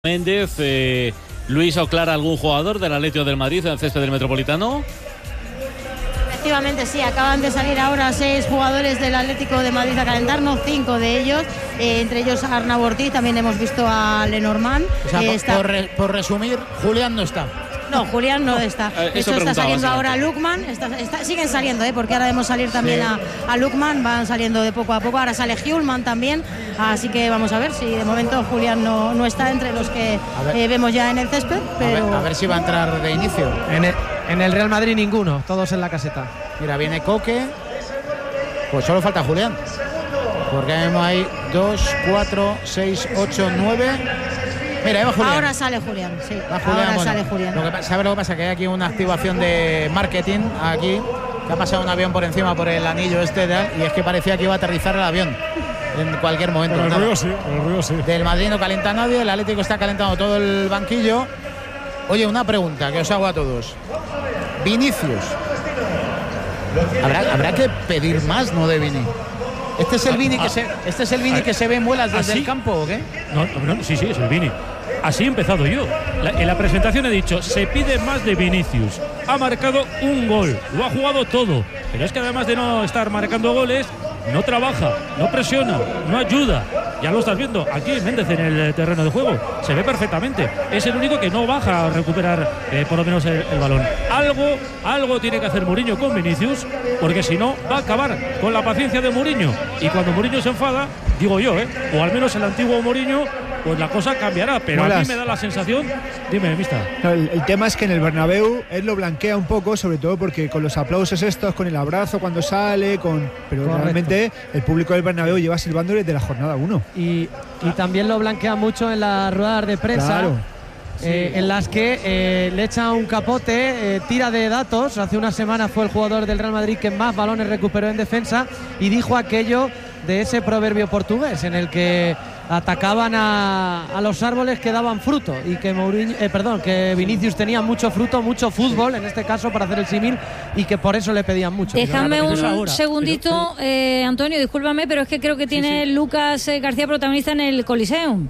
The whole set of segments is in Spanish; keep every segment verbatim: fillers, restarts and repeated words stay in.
Méndez, eh, Luis Oclara, ¿algún jugador del Atlético del Madrid en el césped del Metropolitano? Efectivamente, sí, acaban de salir ahora seis jugadores del Atlético de Madrid a calentarnos, cinco de ellos, eh, entre ellos Arnau Ortiz, también hemos visto a Lenormand. O sea, eh, por, está... por, re, por resumir, Julián no está. No, Julián no está. Eh, De hecho, está saliendo ahora básicamente. Lukman. Está, está, siguen saliendo, ¿eh? Porque ahora debemos salir también sí. a, a Lukman. Van saliendo de poco a poco. Ahora sale Hjulman también. Así que vamos a ver si de momento Julián no, no está entre los que eh, vemos ya en el césped. Pero... A ver, a ver si va a entrar de inicio. En el, en el Real Madrid ninguno, todos en la caseta. Mira, viene Coque. Pues solo falta Julián. Porque hay dos, cuatro, seis, ocho, nueve. Mira, va Julián. Ahora sale Julián, sí. Va Julián, ahora bueno, sale Julián. Lo que, ¿Sabes lo que pasa? Que hay aquí una activación de marketing aquí, que ha pasado un avión por encima por el anillo este de, y es que parecía que iba a aterrizar el avión en cualquier momento. Pero el ruido sí, el ruido sí. Del Madrid no calienta nadie, el Atlético está calentando todo el banquillo. Oye, una pregunta que os hago a todos. Vinicius. Habrá, habrá que pedir más, ¿no? De Vini. ¿Este es el Vini que se, este es el Vini que se ve en muelas desde ¿Así? el campo o qué? No, no, sí, sí, es el Vini. Así he empezado yo. La, en la presentación he dicho, se pide más de Vinicius. Ha marcado un gol, lo ha jugado todo. Pero es que además de no estar marcando goles, no trabaja, no presiona, no ayuda. Ya lo estás viendo aquí Méndez en el terreno de juego. Se ve perfectamente. Es el único que no baja a recuperar eh, por lo menos el, el balón. Algo, algo tiene que hacer Mourinho con Vinicius, porque si no va a acabar con la paciencia de Mourinho. Y cuando Mourinho se enfada, digo yo, ¿eh? o al menos el antiguo Mourinho, pues la cosa cambiará. Pero Molas. A mí me da la sensación... Dime, mista. No, el, el tema es que en el Bernabéu él lo blanquea un poco, sobre todo porque con los aplausos estos, con el abrazo cuando sale, con pero Correcto. realmente el público del Bernabéu lleva silbando desde la jornada uno. Y, y también lo blanquea mucho en las ruedas de prensa. Claro. Eh, en las que eh, le echa un capote, eh, tira de datos. Hace una semana fue el jugador del Real Madrid que más balones recuperó en defensa y dijo aquello de ese proverbio portugués en el que atacaban a, a los árboles que daban fruto y que Mourinho, eh, perdón, que Vinicius tenía mucho fruto, mucho fútbol en este caso para hacer el símil y que por eso le pedían mucho. Déjame un ahora. segundito, pero, eh, Antonio, discúlpame, pero es que creo que tiene sí, sí. Lucas eh, García protagonista en el Coliseum.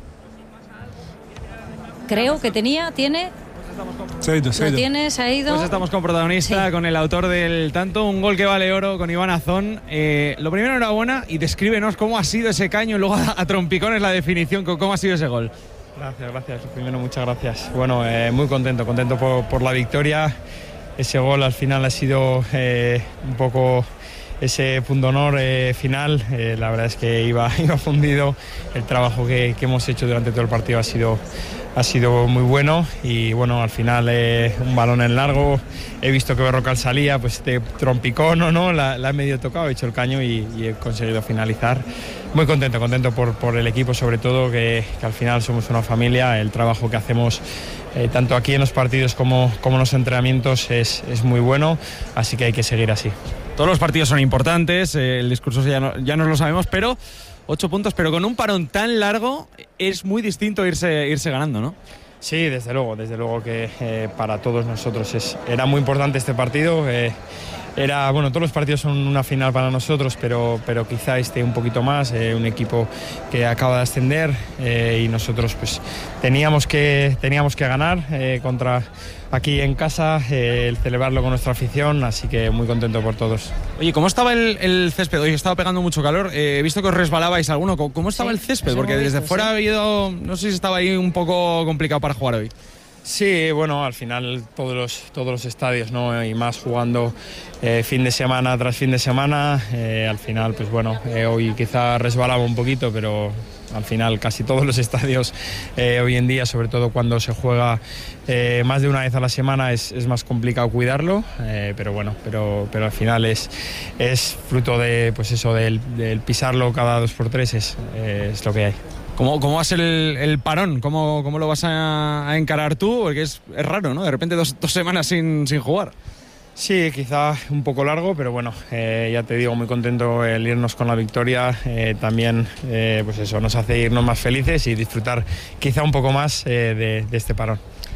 Creo que tenía, tiene. Se ha ido, se ha Lo ido. tienes, ha ido. Pues estamos con protagonista, Sí. con el autor del tanto, un gol que vale oro, con Iván Azón. Eh, lo primero, enhorabuena y descríbenos cómo ha sido ese caño y luego a, a trompicones la definición, cómo ha sido ese gol. Gracias, gracias. Primero, muchas gracias. Bueno, eh, muy contento, contento por, por la victoria. Ese gol al final ha sido eh, un poco ese punto honor eh, final. Eh, la verdad es que iba, iba fundido. El trabajo que, que hemos hecho durante todo el partido ha sido... ha sido muy bueno y bueno, al final eh, un balón en largo, he visto que Berrocal salía, pues este trompicón o no, la, la he medio tocado, he hecho el caño y, y he conseguido finalizar. Muy contento, contento por, por el equipo sobre todo, que, que al final somos una familia, el trabajo que hacemos eh, tanto aquí en los partidos como, como en los entrenamientos es, es muy bueno, así que hay que seguir así. Todos los partidos son importantes, eh, el discurso ya, no, ya nos lo sabemos, pero ocho puntos, pero con un parón tan largo es muy distinto irse, irse ganando, ¿no? Sí, desde luego, desde luego que eh, para todos nosotros es, era muy importante este partido. Eh, era, bueno, todos los partidos son una final para nosotros, pero, pero quizá este un poquito más, eh, un equipo que acaba de ascender eh, y nosotros pues teníamos que, teníamos que ganar eh, contra aquí en casa, eh, el celebrarlo con nuestra afición, así que muy contento por todos. Oye, ¿cómo estaba el, el césped? Hoy estaba pegando mucho calor, eh, he visto que os resbalabais alguno. ¿Cómo, cómo estaba Sí, el césped? eso Porque hemos desde visto, fuera sí. ha habido, no sé si estaba ahí un poco complicado para jugar hoy. Sí, bueno, al final todos los, todos los estadios, ¿no? Y más jugando eh, fin de semana tras fin de semana, eh, al final, pues bueno, eh, hoy quizá resbalaba un poquito, pero al final casi todos los estadios eh, hoy en día, sobre todo cuando se juega eh, más de una vez a la semana, es, es más complicado cuidarlo, eh, pero bueno, pero, pero al final es, es fruto de, pues eso, del, del pisarlo cada dos por tres, es, eh, es lo que hay. ¿Cómo, cómo va a ser el, el parón? ¿Cómo, ¿Cómo lo vas a, a encarar tú? Porque es, es raro, ¿no? De repente dos, dos semanas sin, sin jugar. Sí, quizá un poco largo, pero bueno, eh, ya te digo, muy contento el irnos con la victoria. Eh, también, eh, pues eso, nos hace irnos más felices y disfrutar quizá un poco más eh, de, de este parón.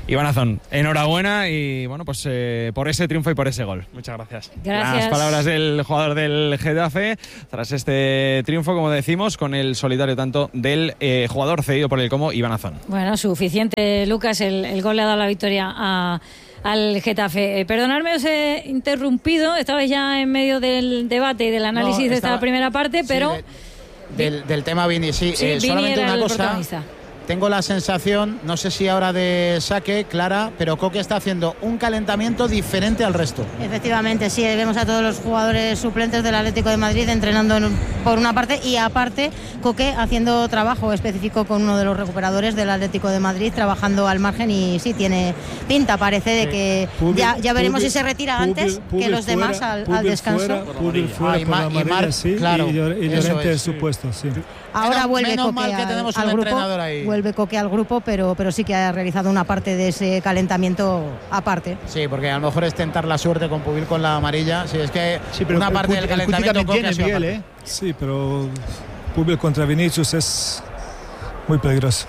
Iván Azón, enhorabuena y bueno, pues eh, por ese triunfo y por ese gol. Muchas gracias. Gracias. Las palabras del jugador del Getafe tras este triunfo, como decimos, con el solitario tanto del eh, jugador cedido por el Como, Iván Azón. Bueno, suficiente, Lucas. El, el gol le ha dado la victoria a, al Getafe. Eh, perdonadme, os he interrumpido. Estabais ya en medio del debate y del análisis No, de estaba, esta primera parte, pero... Sí, de, del, del tema Vini, sí. Sí, eh, Vini solamente era una el cosa. protagonista. Tengo la sensación, no sé si ahora de saque, Clara, pero Coque está haciendo un calentamiento diferente al resto. Efectivamente, sí, vemos a todos los jugadores suplentes del Atlético de Madrid entrenando en, por una parte y aparte Coque haciendo trabajo específico con uno de los recuperadores del Atlético de Madrid, trabajando al margen y sí, tiene pinta, parece de que Púbil, ya, ya veremos Púbil, si se retira Púbil, antes Púbil que los demás fuera, al, Púbil al descanso. Fuera, Púbil fuera Ah, y por la Mar- y amarilla, Mar- sí, claro, y Llor- y eso Llorente es. su puesto, sí. Ahora Menos- vuelve menos Coque mal que al, tenemos al un grupo, entrenador ahí. vuelve Coque al grupo, pero, pero sí que ha realizado una parte de ese calentamiento aparte. Sí, porque a lo mejor es tentar la suerte con Púbil con la amarilla. Sí, es que Sí, pero una el parte Cuti- del el Cuti calentamiento también Coque tiene, ha sido Miguel, aparte. ¿eh? Sí, pero Púbil contra Vinicius es muy peligroso.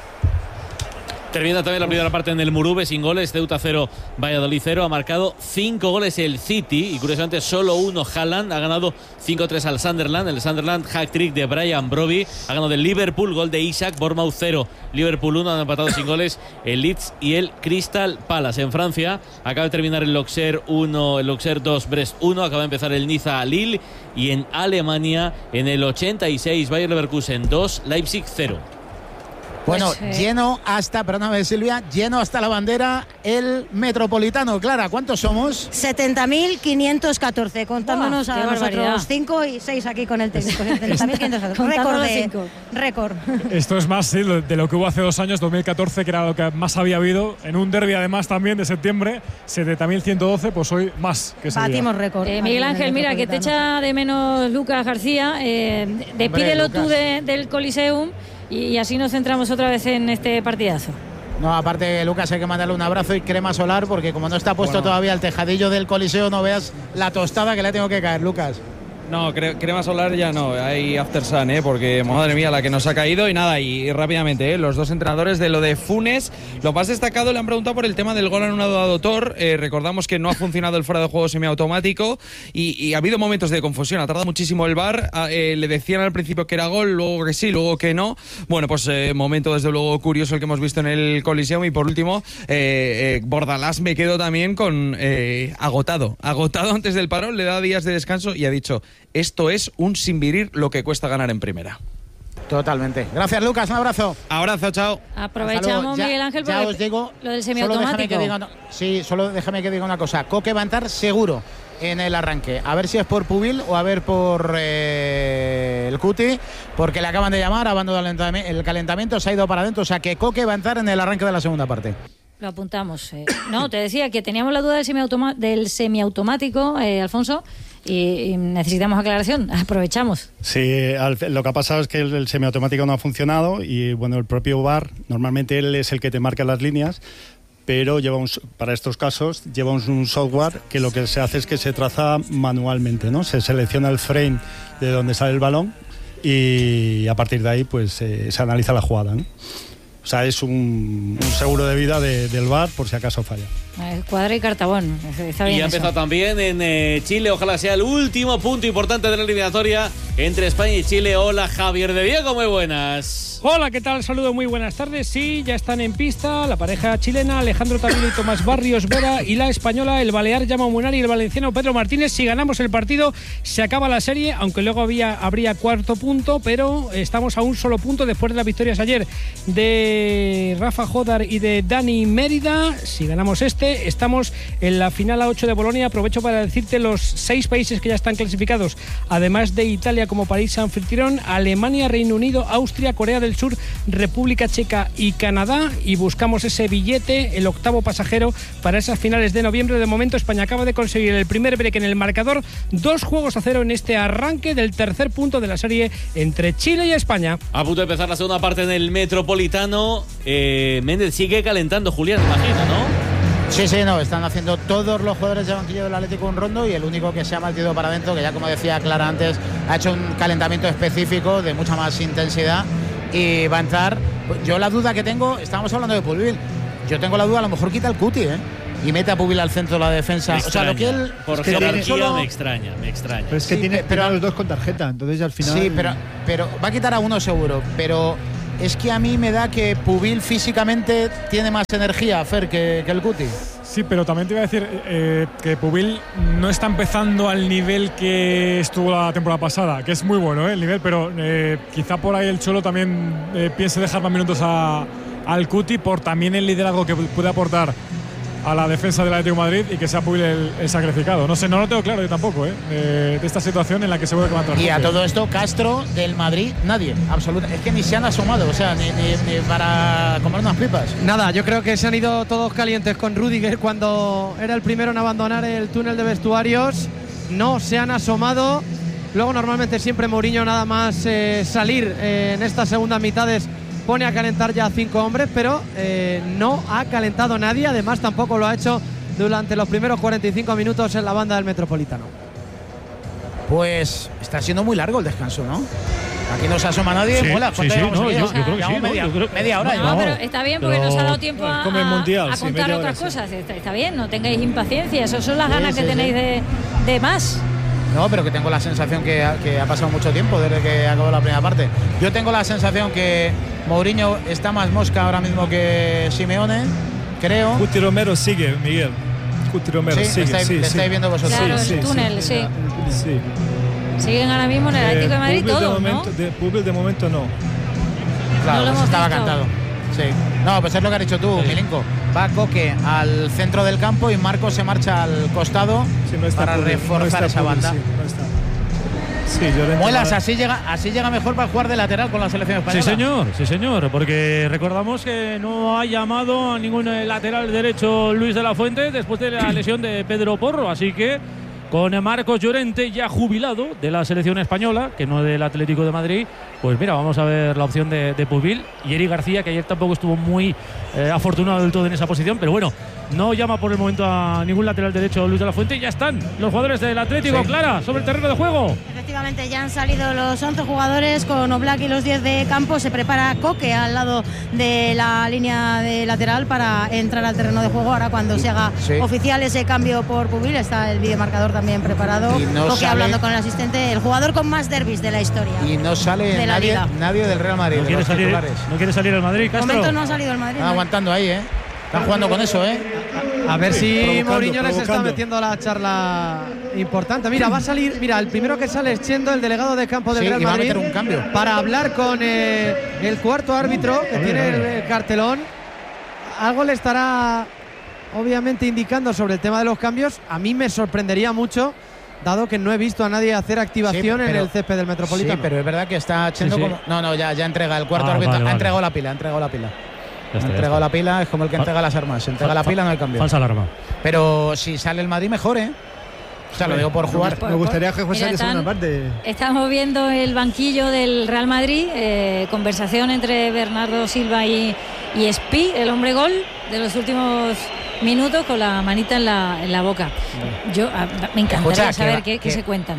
Termina también la primera parte en el Murube sin goles. Ceuta cero, Valladolid cero. Ha marcado cinco goles el City y curiosamente solo uno Haaland. Ha ganado cinco tres al Sunderland. El Sunderland, hat-trick de Brian Broby. Ha ganado el Liverpool, gol de Isaac. Bournemouth cero, Liverpool uno. Han empatado sin goles el Leeds y el Crystal Palace. En Francia acaba de terminar el Auxerre uno, el Auxerre dos, Brest uno. Acaba de empezar el Niza Lille. Y en Alemania, en el ochenta y seis, Bayer Leverkusen dos, Leipzig cero. Bueno, Pues, eh, lleno hasta, perdóname Silvia, lleno hasta la bandera el Metropolitano. Clara, ¿cuántos somos? setenta mil quinientos catorce, contándonos Buah, qué a barbaridad. nosotros cinco y seis aquí con el técnico. setenta mil quinientos catorce. Contando Récord los de- cinco. récord. Esto es más sí, de lo que hubo hace dos años, dos mil catorce, que era lo que más había habido. En un derbi además también de septiembre, setenta mil ciento doce, pues hoy más que ese día. Batimos récord. Eh, Miguel aquí en el Ángel, mira, que te Metropolitano. echa de menos Lucas García. Eh, despídelo Lucas. tú de- del Coliseum y, y así nos centramos otra vez en este partidazo. No, aparte, Lucas, hay que mandarle un abrazo y crema solar, porque como no está puesto Bueno. todavía el tejadillo del Coliseo, no veas la tostada que le tengo que caer, Lucas. No, cre- crema solar ya no, hay after sun, ¿eh? Porque madre mía la que nos ha caído. Y nada, y, y rápidamente, ¿eh? Los dos entrenadores de lo de Funes, lo más destacado le han preguntado por el tema del gol anulado a Dotor. Eh, recordamos que no ha funcionado el fuera de juego semiautomático y, y ha habido momentos de confusión, ha tardado muchísimo el V A R. A- eh, le decían al principio que era gol, luego que sí, luego que no. Bueno, pues eh, momento desde luego curioso el que hemos visto en el Coliseum. Y por último, eh, eh, Bordalás me quedo también con eh, agotado, agotado antes del parón, le da días de descanso y ha dicho: esto es un sinvirir lo que cuesta ganar en primera. Totalmente. Gracias, Lucas, un abrazo. Abrazo, chao. Aprovechamos, Hasta luego. Ya- Miguel Ángel, ya porque os digo, lo del Solo déjame semiautomático. que diga una- sí, solo déjame que diga una cosa. Coque va a entrar seguro en el arranque. A ver si es por Pubil o a ver por eh, el Cuti, porque le acaban de llamar, ha abandonado el calentami- el calentamiento, se ha ido para adentro. O sea que Coque va a entrar en el arranque de la segunda parte. Lo apuntamos. eh. No, te decía que teníamos la duda del, semiautoma- del semiautomático, eh, Alfonso, y, y necesitamos aclaración. Aprovechamos. Sí, al- lo que ha pasado es que el, el semiautomático no ha funcionado y bueno, el propio V A R, normalmente él es el que te marca las líneas, pero lleva un, para estos casos lleva un, un software que lo que se hace es que se traza manualmente, ¿no? Se selecciona el frame de donde sale el balón y a partir de ahí pues eh, se analiza la jugada, ¿no? O sea, es un, un seguro de vida de, del V A R por si acaso falla. Eh, Cuadra y Cartabón. Está bien Y ha eso. empezado también en eh, Chile. Ojalá sea el último punto importante de la eliminatoria entre España y Chile. Hola, Javier de Diego, muy buenas. Hola, ¿qué tal? Saludos, muy buenas tardes. Sí, ya están en pista la pareja chilena Alejandro Tavilo y Tomás Barrios Vera y la española, el balear Jaume Munari y el valenciano Pedro Martínez. Si ganamos el partido, se acaba la serie, aunque luego había, habría cuarto punto, pero estamos a un solo punto después de las victorias ayer de Rafa Jodar y de Dani Mérida. Si ganamos este, estamos en la final a ocho de Bolonia. Aprovecho para decirte los seis países que ya están clasificados, además de Italia como país anfitrión: Alemania, Reino Unido, Austria, Corea del Sur, República Checa y Canadá. Y buscamos ese billete, el octavo pasajero, para esas finales de noviembre. De momento España acaba de conseguir el primer break en el marcador, dos juegos a cero en este arranque del tercer punto de la serie entre Chile y España. A punto de empezar la segunda parte en el Metropolitano. Eh, Méndez sigue calentando, Julián, imagino, ¿no? Sí, sí, no, están haciendo todos los jugadores de banquillo del Atlético un rondo y el único que se ha metido para adentro, que ya como decía Clara antes, ha hecho un calentamiento específico de mucha más intensidad y va a entrar. Yo la duda que tengo, estábamos hablando de Pulvil, yo tengo la duda, a lo mejor quita el Cuti, ¿eh? Y mete a Pubil al centro de la defensa. Me o sea, lo que él. Por es que jerarquía solo... me extraña, me extraña. Pero es que Sí, tiene, pero- tiene a los dos con tarjeta, entonces al final. Sí, pero, pero va a quitar a uno seguro. Pero es que a mí me da que Pubil físicamente tiene más energía, Fer, que, que el Cuti. Sí, pero también te iba a decir eh, que Pubil no está empezando al nivel que estuvo la temporada pasada, que es muy bueno, ¿eh? El nivel, pero eh, quizá por ahí el Cholo también eh, piense dejar más minutos a, al Cuti por también el liderazgo que puede aportar a la defensa del Atlético de Madrid y que sea Pubil el, el sacrificado. No sé, no lo tengo claro yo tampoco, ¿eh? Eh, de esta situación en la que seguro que va a entrar. Y a Coque. todo esto, Castro del Madrid, nadie, absolutamente. Es que ni se han asomado, o sea, ni, ni- ni para comer unas pipas. Nada, yo creo que se han ido todos calientes con Rüdiger cuando era el primero en abandonar el túnel de vestuarios. No se han asomado. Luego normalmente siempre Mourinho nada más eh, salir eh, en estas segundas mitades pone a calentar ya a cinco hombres, pero eh, no ha calentado nadie. Además tampoco lo ha hecho durante los primeros cuarenta y cinco minutos en la banda del Metropolitano. Pues está siendo muy largo el descanso, ¿no? Aquí no se asoma nadie. Sí, Mola, sí, ¿cuánto sí, llevamos no, aquí? yo- yo creo que Llevamos sí, ¿no? media, Yo creo- media hora. No, No, ¿no? pero está bien porque pero nos ha dado tiempo a, come el mundial, a sí, contar media otras hora, sí. cosas. Está, está bien, no tengáis impaciencia. Esas son las Sí, ganas sí, que tenéis sí. de, de más. No, pero que tengo la sensación que ha, que ha pasado mucho tiempo desde que acabó la primera parte. Yo tengo la sensación que Mourinho está más mosca ahora mismo que Simeone, creo. Cuti Romero sigue, Miguel. Cuti Romero Sí, sigue. le estáis- sí, le sí. estáis viendo vosotros. Claro, Sí, el sí, túnel, sí. Sí. Siguen ahora mismo en el Atlético de Madrid Pubil de todos, ¿no? momento, de, Pubil de momento no. Claro, No lo pues hemos estaba visto. cantado. Sí. No, pues es lo que has dicho tú, Milinko. Va Coque al centro del campo y Marcos se marcha al costado Sí, no está para Pubil, reforzar no está esa Pubil, banda. sí, no está. Sí, Llorente Muelas, va- así llega, así llega mejor para jugar de lateral con la selección española. Sí, señor, sí, señor, porque recordamos que no ha llamado a ningún eh, lateral derecho Luis de la Fuente después de la lesión de Pedro Porro, así que con Marcos Llorente ya jubilado de la selección española, que no del Atlético de Madrid, pues mira, vamos a ver la opción de, de Pubil y Eric García, que ayer tampoco estuvo muy eh, afortunado del todo en esa posición, pero bueno, no llama por el momento a ningún lateral derecho Luis de la Fuente y ya están los jugadores del Atlético, Sí. Clara, sobre el terreno de juego. Efectivamente, ya han salido los once jugadores con Oblak y los diez de campo. Se prepara Coque al lado de la línea de lateral para entrar al terreno de juego. Ahora cuando se haga Sí. oficial ese cambio por Pubil, está el videomarcador también preparado. Y no Coque sale- hablando con el asistente, el jugador con más derbis de la historia. Y no sale De la nadie, Liga. nadie del Real Madrid, No de quiere, los salir, titulares. no quiere salir el Madrid, De Castro. momento no ha salido el Madrid. Están ¿no? aguantando ahí, ¿eh? Están jugando con eso, ¿eh? A ver si provocando, Mourinho les está provocando. metiendo la charla importante. Mira, va a salir, mira, el primero que sale es Chendo, el delegado de campo del Sí, Real y va a Madrid, meter un cambio. para hablar con eh, el cuarto árbitro que tiene el, el cartelón. Algo le estará obviamente indicando sobre el tema de los cambios. A mí me sorprendería mucho, dado que no he visto a nadie hacer activación Sí, en pero- el césped del Metropolitano. Sí, pero es verdad que está Chendo Sí, sí. como. No, no, ya, ya entrega el cuarto Ah, árbitro. vale, Ha vale. entregado la pila, ha entregado la pila. Ya Ha está, ya entregado está. la pila, es como el que Fa- entrega las armas. Se entrega Fa- la fa- pila, no hay cambio. Falsa alarma. Pero si sale el Madrid, mejor, ¿eh? O sea, lo digo por jugar. Me gustaría que Mira, fuese la están- segunda parte. Estamos viendo el banquillo del Real Madrid, eh, conversación entre Bernardo Silva y, y Espi, el hombre gol de los últimos minutos, con la manita en la, en la boca. Yo a- me encantaría Escucha, que saber va- qué, qué que- se cuentan.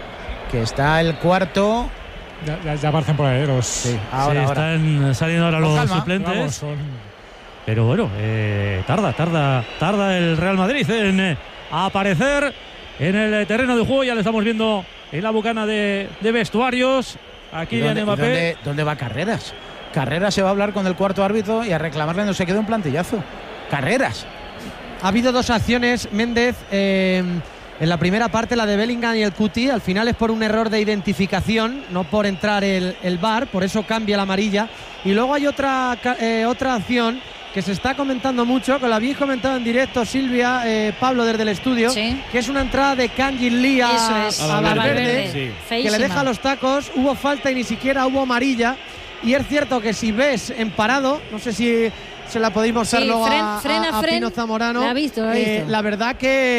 Que está el cuarto. Ya, ya, ya aparecen por ahí los. Sí, Sí, ahora, ahora. están saliendo ahora Con los calma. suplentes. Vamos, son- Pero bueno, eh, tarda, tarda, tarda el Real Madrid en eh, aparecer en el terreno de juego. Ya le estamos viendo en la bucana de, de vestuarios. Aquí ¿Y Kylian dónde, y Mbappé. dónde- dónde va Carreras? Carreras se va a hablar con el cuarto árbitro y a reclamarle no se quede un plantillazo. Carreras. Ha habido dos acciones, Méndez. eh, en la primera parte, la de Bellingham y el Cuti, al final es por un error de identificación, no por entrar el, el V A R, por eso cambia la amarilla. Y luego hay otra, ca- eh, otra acción que se está comentando mucho, que lo habéis comentado en directo, Silvia, eh, Pablo, desde el estudio, Sí. que es una entrada de Kangin Lee a, Eso es, a a Valverde, Valverde. Sí. que le Feísima. deja los tacos. Hubo falta y ni siquiera hubo amarilla. Y es cierto que si ves en parado, no sé si se la podéis mostrar Sí, luego fren- a, frena, a- a fren. Pino Zamorano. La ha visto, la ha Eh, visto. la verdad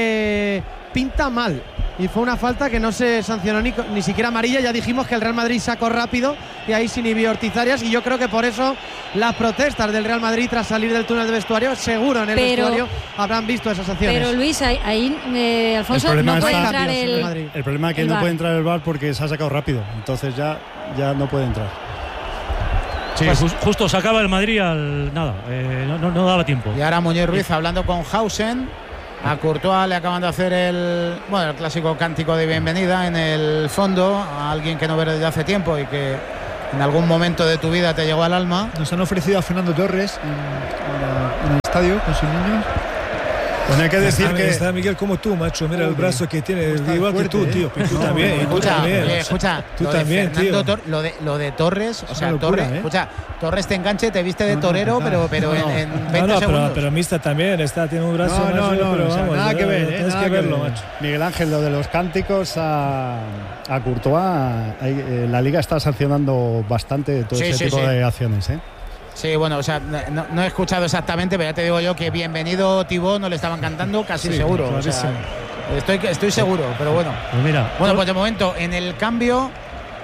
que pinta mal. Y fue una falta que no se sancionó ni, co- ni siquiera amarilla. Ya dijimos que el Real Madrid sacó rápido y ahí se inhibió Ortiz Arias. Y yo creo que por eso las protestas del Real Madrid tras salir del túnel de vestuario, seguro en el Pero- vestuario habrán visto esas acciones. Pero Luis, ahí, ahí, eh, Alfonso, El no problema puede está- entrar Cambios en el el. Madrid. El problema es que El no V A R. puede entrar el V A R porque se ha sacado rápido. Entonces ya, ya no puede entrar. Sí, pues, just, justo sacaba el Madrid al nada, eh, no, no, no daba tiempo. Y ahora Muñoz Ruiz hablando con Hausen. A Courtois le acaban de hacer el bueno el clásico cántico de bienvenida en el fondo a alguien que no ves desde hace tiempo y que en algún momento de tu vida te llegó al alma. Nos han ofrecido a Fernando Torres en, en, en el estadio con sus niños. Pues hay que decir está, que está Miguel como tú, macho. Mira el brazo que tiene, igual fuerte, que tú, ¿eh? tío. Tú no, también. escucha, tú también. eh, escucha, tú lo también, tío. Tor, lo, de, lo de Torres, o sea, locura, Torres, ¿eh? escucha, Torres te enganche, te viste de torero, no, pero, pero no, en, en veinte no, no, segundos. Pero, pero Mista también está, tiene un brazo. No, macho, no, no, pero o sea, vamos, nada que ver, eh, tienes nada que que verlo, ver. macho. Miguel Ángel, lo de los cánticos a, a Courtois, hay, eh, la Liga está sancionando bastante todo Sí, ese sí, tipo sí. de acciones, ¿eh? Sí, bueno, o sea, no, no he escuchado exactamente, pero ya te digo yo que bienvenido Tibó no le estaban cantando, casi Sí, seguro. O sea, clarísimo. estoy, estoy seguro, pero bueno. Pues mira, Bueno, pues de momento, en el cambio,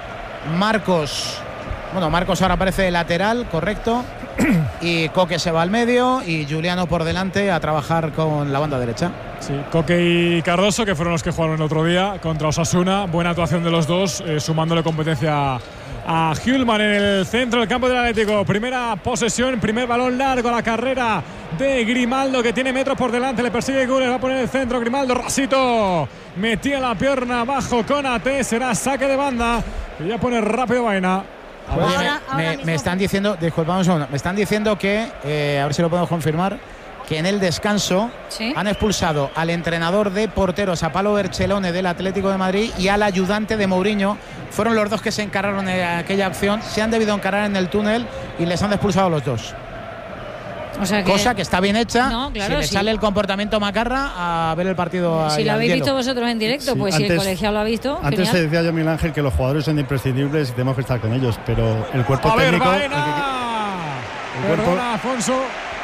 Marcos. Bueno, Marcos ahora aparece de lateral, correcto. Y Coque se va al medio y Juliano por delante a trabajar con la banda derecha. Sí, Coque y Cardoso, que fueron los que jugaron el otro día contra Osasuna. Buena actuación de los dos, eh, sumándole competencia a Hjulman en el centro del campo del Atlético. Primera posesión, primer balón largo, la carrera de Grimaldo, que tiene metros por delante, le persigue Gules, va a poner el centro, Grimaldo, Rasito, metía la pierna abajo con A T, será saque de banda, y ya pone rápido Baena. Oye, Ahora- me, ahora me- mismo. me están diciendo, disculpame un segundo, me están diciendo que, eh, a ver si lo podemos confirmar, que en el descanso Sí. han expulsado al entrenador de porteros, a Palo Berchelone del Atlético de Madrid, y al ayudante de Mourinho. Fueron los dos que se encargaron de aquella acción, se han debido encarar en el túnel y les han expulsado a los dos. O sea que, Cosa que está bien hecha. No, claro, si le sí. sale el comportamiento macarra a ver el partido. si ahí lo al habéis hielo. visto vosotros en directo, Sí, pues si el antes- colegiado lo ha visto, Antes te genial. decía yo, Miguel Ángel, que los jugadores son imprescindibles y tenemos que estar con ellos, pero el cuerpo A ver, técnico. el Baena. que- el cuerpo- Perdona, Afonso.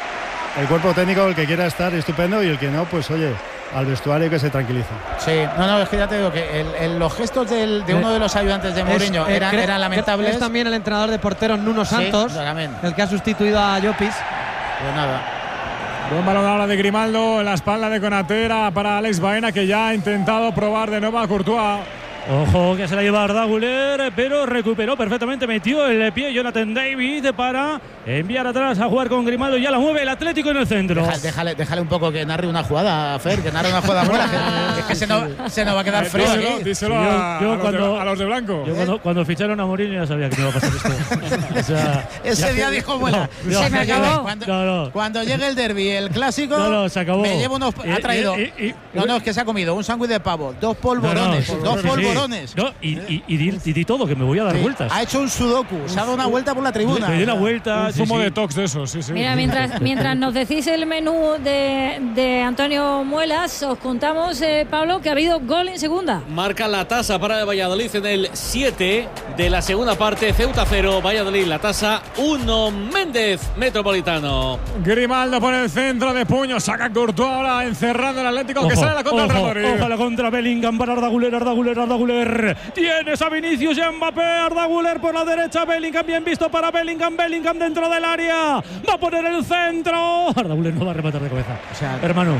El cuerpo técnico, el que quiera estar, estupendo, y el que no, pues oye, al vestuario que se tranquiliza. Sí, no, no, es que ya te digo que el- el- los gestos del- de uno de los ayudantes de Mourinho Es- eh, eran, cre- eran lamentables. Es también el entrenador de porteros Nuno Sí, Santos, también. el que ha sustituido a Llopis. Pues nada. Buen balón ahora de Grimaldo en la espalda de Konatera para Alex Baena, que ya ha intentado probar de nuevo a Courtois. ojo que se la lleva Arda Güler, pero recuperó perfectamente, metió el pie Jonathan David para enviar atrás a jugar con Grimaldo. Ya la mueve el Atlético en el centro. Deja- déjale, déjale un poco que narre una jugada, Fer, que narre una jugada buena. que, es que se nos, se nos va a quedar Eh, frío díselo, aquí. díselo Yo- a, yo a los cuando- de, a los de blanco. Yo cuando, cuando ficharon a Mourinho ya sabía que no iba a pasar esto. O sea, Ese ya día que- dijo, bueno, no, Se me acabó. Cuando, No, no. cuando llegue el derbi, el clásico, No, no, se acabó. me llevo unos. Y- Ha traído. y- y- y- no, no, es que se ha comido un sándwich de pavo, dos polvorones, No, no, dos sí, sí. polvorones. No, y, y, y di, y di todo, que me voy a dar Sí, vueltas. ha hecho un sudoku, se ha dado una vuelta por la tribuna. Me di una vuelta. Un sí, zumo sí. de tox de esos, sí, sí. Mira, mientras, mientras nos decís el menú de, de Antonio Muelas, os contamos, eh, Pablo, que ha habido gol en segunda. Marca la tasa para el Valladolid en el siete de la segunda parte. Ceuta cero, Valladolid la tasa uno. Méndez, Metropolitano. Grimaldo por el centro de puño, saca Courtois ahora encerrando el Atlético, que sale la contra el Real Madrid. Ojo, la contra Bellingham para Arda Güler, Arda Güler, Arda Güler. Tienes a Vinicius y a Mbappé, Arda Güler por la derecha, Bellingham bien visto para Bellingham, Bellingham dentro del área. Va a poner el centro. Arda Güler no va a rematar de cabeza. O sea, Hermano.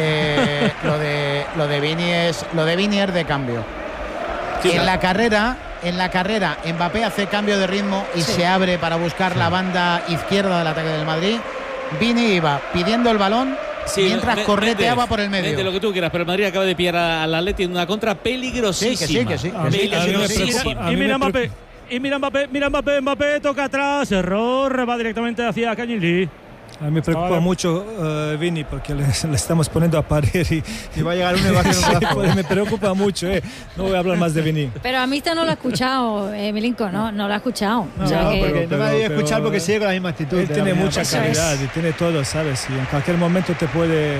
Eh, lo de lo de Vini es lo de Vini es de cambio. Sí, en claro. la carrera, en la carrera, Mbappé hace cambio de ritmo y se abre para buscar la banda izquierda del ataque del Madrid. Vini iba pidiendo el balón Sí, mientras Me- correteaba Méndez, por el medio. Méndez, lo que tú quieras, pero el Madrid acaba de pillar al Atleti en una contra peligrosísima. Sí, que sí, que sí, que A mí- sí, que a mí sí, me que sí. preocupa- a Y mí mira me Mbappé. Y mira Mbappé, mira Mbappé, Mbappé toca atrás, error, va directamente hacia Cañilí. A mí me preocupa Ahora- mucho eh, Vini porque le, le estamos poniendo a parir y, Y va a llegar uno y va a hacer un Sí, brazo. pues me preocupa mucho. Eh. No voy a hablar más de Vini. Pero a mí esta no lo ha escuchado, eh, Milinko, no, no lo ha escuchado. O sea No, que- porque no me pero- había pero- escuchado porque sigue con la misma actitud. Él de la tiene mañana mucha pasada. calidad y tiene todo, ¿sabes? Y en cualquier momento te puede,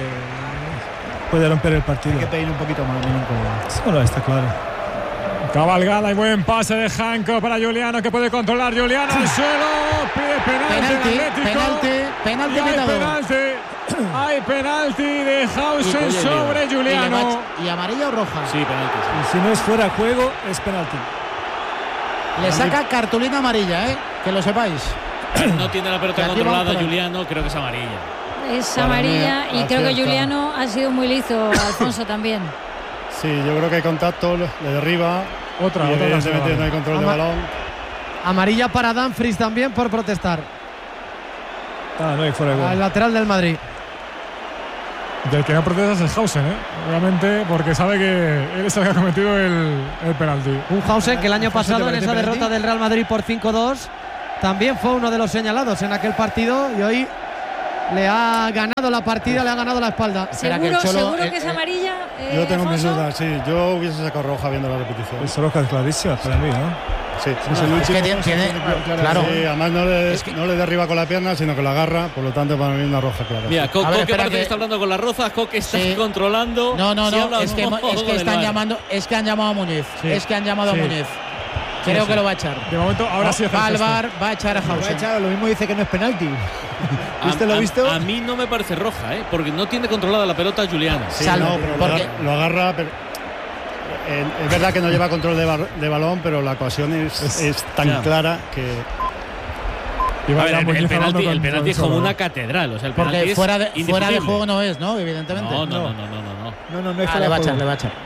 puede romper el partido. Hay que pedir un poquito más. Milinko. Bueno, está claro. Cabalgada y buen pase de Janko para Juliano, que puede controlar. Juliano al suelo, pide penalti. Penalti, el Atlético. penalti, penalti Y hay pitado. penalti. Hay penalti de Y, Hausen oye, sobre y le Juliano. mach- ¿Y amarilla o roja? Sí, penalti. Y si no es fuera de juego, es penalti. Le saca cartulina amarilla, ¿eh? Que lo sepáis. No tiene la pelota Que aquí controlada vamos por ahí. Juliano, creo que es amarilla. Es Para amarilla mí, y creo que acierta. Juliano ha sido muy listo, Alfonso también. Sí, yo creo que hay contacto, le derriba. Otra, y otra. evidentemente vale. no hay control de Ama- balón. Amarilla para Dumfries también por protestar. Ah, no hay fuera de gol. Al lateral del Madrid. Del que no protesta es el Hausen, ¿eh? Obviamente, porque sabe que él es el que ha cometido el, el penalti. Un Hausen que el año ¿Hausen pasado te en parece esa penalti? derrota del Real Madrid por cinco dos también fue uno de los señalados en aquel partido y hoy le ha ganado la partida, le ha ganado la espalda. Espera, que Seguro, el Cholo- seguro el- que es el- amarilla. eh, Yo tengo mis Alfonso. dudas, sí. Yo hubiese sacado roja viendo la repetición. Es roja clarísima para mí, ¿no? Sí, Es el último. que tiene- tiene- claro. Sí, además no le, Es que- no le derriba con la pierna, sino que la agarra, por lo tanto para mí una roja clara. Mira, Co- A ver, Coque espera parece que que- está hablando con las rozas, Coque está Sí. controlando. No, no, si no, habla es que, o no es que del están V A R. llamando, es que han llamado a Muñiz, Sí. es que han llamado Sí. a Muñiz. Creo Sí, que sí. lo va a echar. De momento, ahora sí hace Va el al gesto. bar, va a echar a Lo va a Hausen. echar, lo mismo dice que no es penalti. ¿Viste A- lo a- visto? A, mí no me parece roja, ¿eh? Porque no tiene controlada la pelota Julián. Sí, Salvo, no, pero lo porque- agar- lo agarra. Pero, eh, es verdad que no lleva control de, bar- de balón, pero la ocasión es, es tan Ya. clara que. Y A va ver, ya el, Muñiz el hablando penalti, con- el penalti con es como Cholo. una catedral. O sea, el penalti Porque es fuera de, fuera de indiscutible. juego no es, ¿no? Evidentemente. No, no, no, no, no, no, no. No, no, no es Ah, fuera le de va a juego. echar, le va a echar.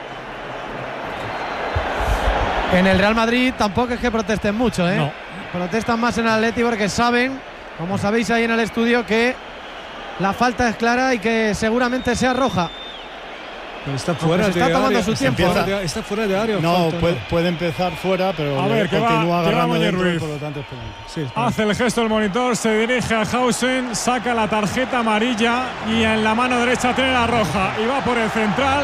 En el Real Madrid tampoco es que protesten mucho, ¿eh? No. Protestan más en el Atleti porque saben, como sabéis ahí en el estudio, que la falta es clara y que seguramente sea roja. Pero está fuera se de está tomando área. su tiempo. Está fuera de- Está fuera de área. No, falta, puede, puede empezar fuera, pero A le ver, que va- continúa que va agarrando Muñoz dentro, Ruiz. por lo tanto es penalti. Sí, es penalti. Hace el gesto el monitor, se dirige a Hausen, saca la tarjeta amarilla y en la mano derecha tiene la roja. Y va por el central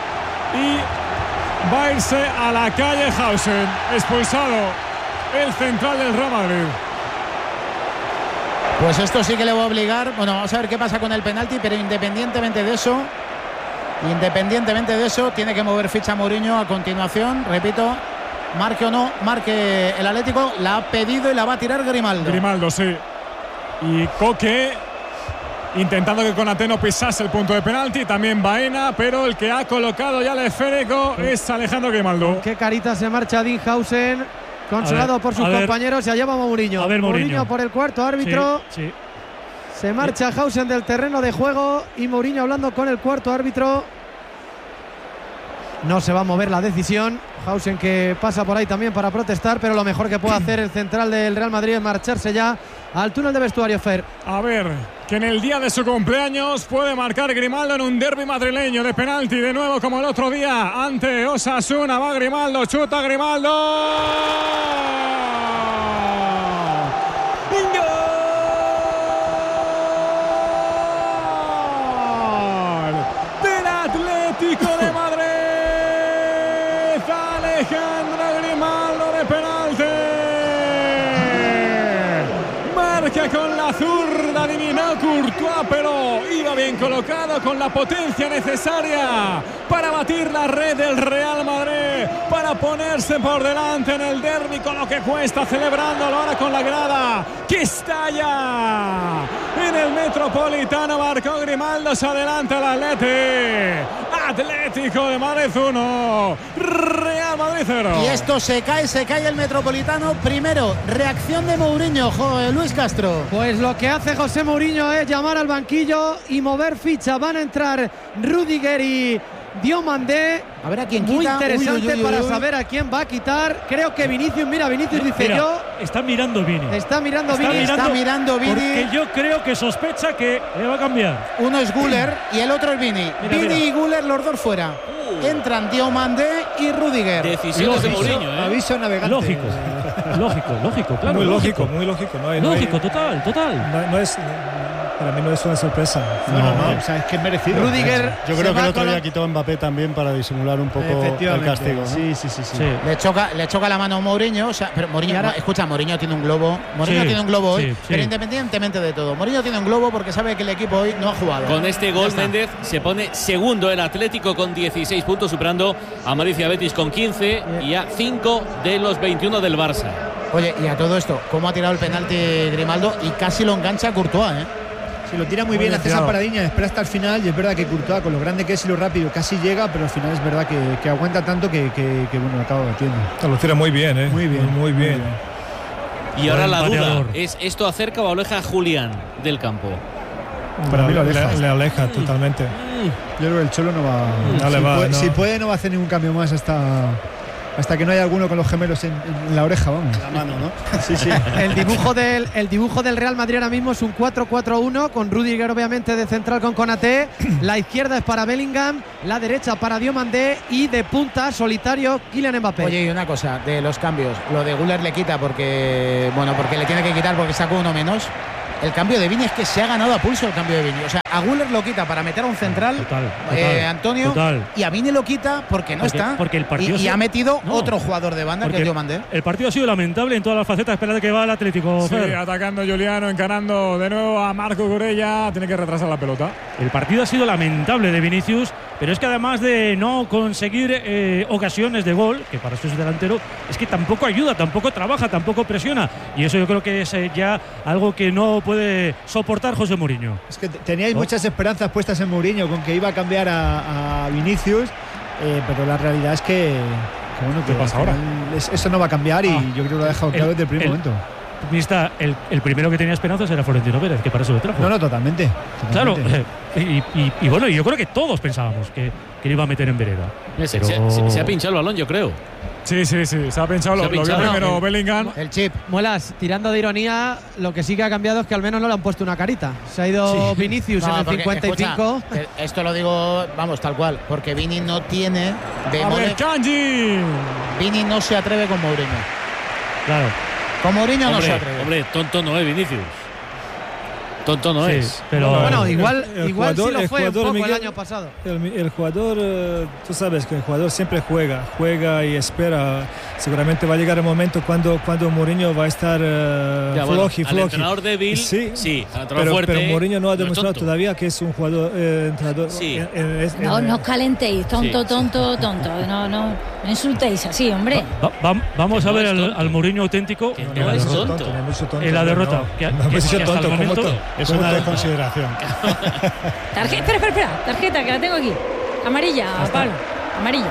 y va a irse a la calle Hausen. Expulsado el central del Real Madrid. Pues esto sí que le va a obligar. Bueno, vamos a ver qué pasa con el penalti, pero independientemente de eso, independientemente de eso, tiene que mover ficha Mourinho a continuación. Repito, marque o no, marque el Atlético, la ha pedido y la va a tirar Grimaldo. Grimaldo, sí. Y Coque intentando que Konaté no pisase el punto de penalti. También Baena, pero el que ha colocado ya el esférico es Alejandro Grimaldo. Qué carita se marcha Dean Hausen, consolado A ver, por sus a ver. compañeros. Ya lleva Mourinho. A ver, Mourinho. por el cuarto árbitro. Sí, sí. Se marcha Hausen del terreno de juego y Mourinho hablando con el cuarto árbitro. No se va a mover la decisión. Hausen que pasa por ahí también para protestar, pero lo mejor que puede hacer el central del Real Madrid es marcharse ya al túnel de vestuario, Fer. A ver, que en el día de su cumpleaños puede marcar Grimaldo en un derbi madrileño de penalti de nuevo como el otro día ante Osasuna. Va Grimaldo, chuta Grimaldo. ¡Gol! Del Atlético de Madrid. Alejandro Grimaldo de penalti. Marca con la zurda, adivinó Courtois, pero iba bien colocado con la potencia necesaria para batir la red del Real Madrid, para ponerse por delante en el derbi con lo que cuesta, celebrándolo ahora con la grada que estalla en el Metropolitano. Marcó Grimaldo, se adelanta el Atleti. Atlético de Madrid uno, Real Madrid cero. Y esto se cae, se cae el Metropolitano. Primero, reacción de Mourinho, jo, Luis Castro. Pues lo que hace José Mourinho es llamar al banquillo y mover ficha. Van a entrar Rudiger y Diomandé. A ver a quién Muy quita. interesante Uy, uy, uy, para uy. saber a quién va a quitar. Creo que Vinicius, mira, Vinicius dice Mira, yo. está mirando Vini. Está mirando Está Vini. Está mirando Vini. Porque yo creo que sospecha que le va a cambiar. Uno es Güler y el otro es Vini. Mira, Vini mira. y Güler, los dos fuera. Entran Diomandé y Rudiger. Decisiones de Mourinho, ¿eh? Aviso navegante. Lógico, lógico, lógico, claro. muy lógico, muy lógico. No, hay, no, hay- Lógico, total, total. no- no es, para mí no es una sorpresa. No, no, no. O sea, es que es merecido. Rudiger. Yo se creo que va el otro con día la- quitó Mbappé también para disimular un poco el Efectivamente. castigo, ¿no? Sí, sí, sí, sí. Sí. Le choca, le choca la mano a Mourinho, o sea, pero Mourinho, ahora- escucha, Mourinho tiene un globo, Mourinho Sí, tiene un globo hoy, sí, sí. pero independientemente de todo, Mourinho tiene un globo porque sabe que el equipo hoy no ha jugado. Con este Ya gol, está. Méndez se pone segundo el Atlético con dieciséis puntos, superando a Madrid y a Betis con quince y a cinco de los veintiuno del Barça. Oye, y a todo esto, ¿cómo ha tirado el penalti Grimaldo? Y casi lo engancha a Courtois, ¿eh? Si lo tira muy, Muy bien, bien hace esa tirado. paradiña, espera hasta el final. Y es verdad que Courtois, con lo grande que es y lo rápido, casi llega, pero al final es verdad que, que aguanta tanto que, que, que, bueno, lo acaba batiendo. Lo tira muy bien, ¿eh? Muy bien, Muy bien. Y ahora la Buen duda, pateador. ¿es esto acerca o aleja a Julián del campo? Para mí lo le, aleja. le aleja totalmente. Yo creo que el Cholo no va. No si, le va, puede, no. si puede, no va a hacer ningún cambio más hasta, hasta que no haya alguno con los gemelos en, en la oreja, vamos. La mano, ¿no? Sí, sí. El dibujo del, el dibujo del Real Madrid ahora mismo es un cuatro cuatro uno con Rudiger obviamente de central con Konaté. La izquierda es para Bellingham, la derecha para Diomandé y de punta solitario Kylian Mbappé. Oye, y una cosa de los cambios, lo de Güler le quita porque bueno, porque le tiene que quitar porque sacó uno menos. El cambio de Vini es que se ha ganado a pulso el cambio de Vini. O sea, a Güler lo quita para meter a un central, total, total, eh, Antonio, total. y a Vini lo quita porque no porque, está. Porque el partido y, y se... ha metido no, otro jugador de banda que es Diomandé. El partido ha sido lamentable en todas las facetas. Espérate que va el Atlético. Sí, Fer. atacando Juliano, encarando de nuevo a Marco Corella. Tiene que retrasar la pelota. El partido ha sido lamentable de Vinicius, pero es que además de no conseguir eh, ocasiones de gol, que para eso es delantero, es que tampoco ayuda, tampoco trabaja, tampoco presiona. Y eso yo creo que es eh, ya algo que no puede soportar José Mourinho. Es que teníais ¿no? muchas esperanzas puestas en Mourinho con que iba a cambiar a, a Vinicius, eh, pero la realidad es que, que bueno, que ¿qué pasa ahora? Es, eso no va a cambiar y Ah, yo creo que lo ha dejado claro el, desde el primer el, momento. Mista, el, el primero que tenía esperanzas era Florentino Pérez, que para eso lo trajo. No, no, totalmente. totalmente. Claro, eh, y, y, y bueno, yo creo que todos pensábamos que, que le iba a meter en vereda. Se, Pero... se, se ha pinchado el balón, yo creo. Sí, sí, sí, se ha pinchado, Se lo, ha pinchado. lo vio primero No, el- Bellingham. El chip. Muelas, tirando de ironía, lo que sí que ha cambiado es que al menos no le han puesto una carita. Se ha ido Vinicius No, en el porque, cincuenta y cinco. escucha, esto lo digo, vamos, tal cual, porque Vini no tiene de A ver, mole- Kanji. Vini no se atreve con Mourinho. Claro. Con Mourinho no Hombre, se atreve. hombre, tonto no es Vinicius. Tonto no Sí, es. pero Bueno, igual, el igual sí jugador- lo el fue un jugador poco el Miguel- año pasado. El, el jugador, eh, tú sabes que el jugador siempre juega, juega y espera. Seguramente va a llegar el momento cuando, cuando Mourinho va a estar eh, Ya, bueno, floji, al floji. entrenador débil, sí, sí, al entrenador pero, fuerte, pero Mourinho no ha no es demostrado tonto. todavía que es un jugador eh, entrenador. Sí. en- en- es- No, en- no os calentéis, tonto, Sí. tonto, tonto. No, no, no insultéis así, hombre. Va- va- vamos Que a no ver es al, tonto. al Mourinho auténtico Que en no la es derrota. tonto. no hemos dicho tonto, En la no, derrota. no. Que- No que- hemos dicho que hasta el tonto, ¿cómo momento- to- Es Como una tonto. desconsideración. Tarjeta, espera, espera, espera. Tarjeta, que la tengo aquí. Amarilla, Pablo. Amarilla.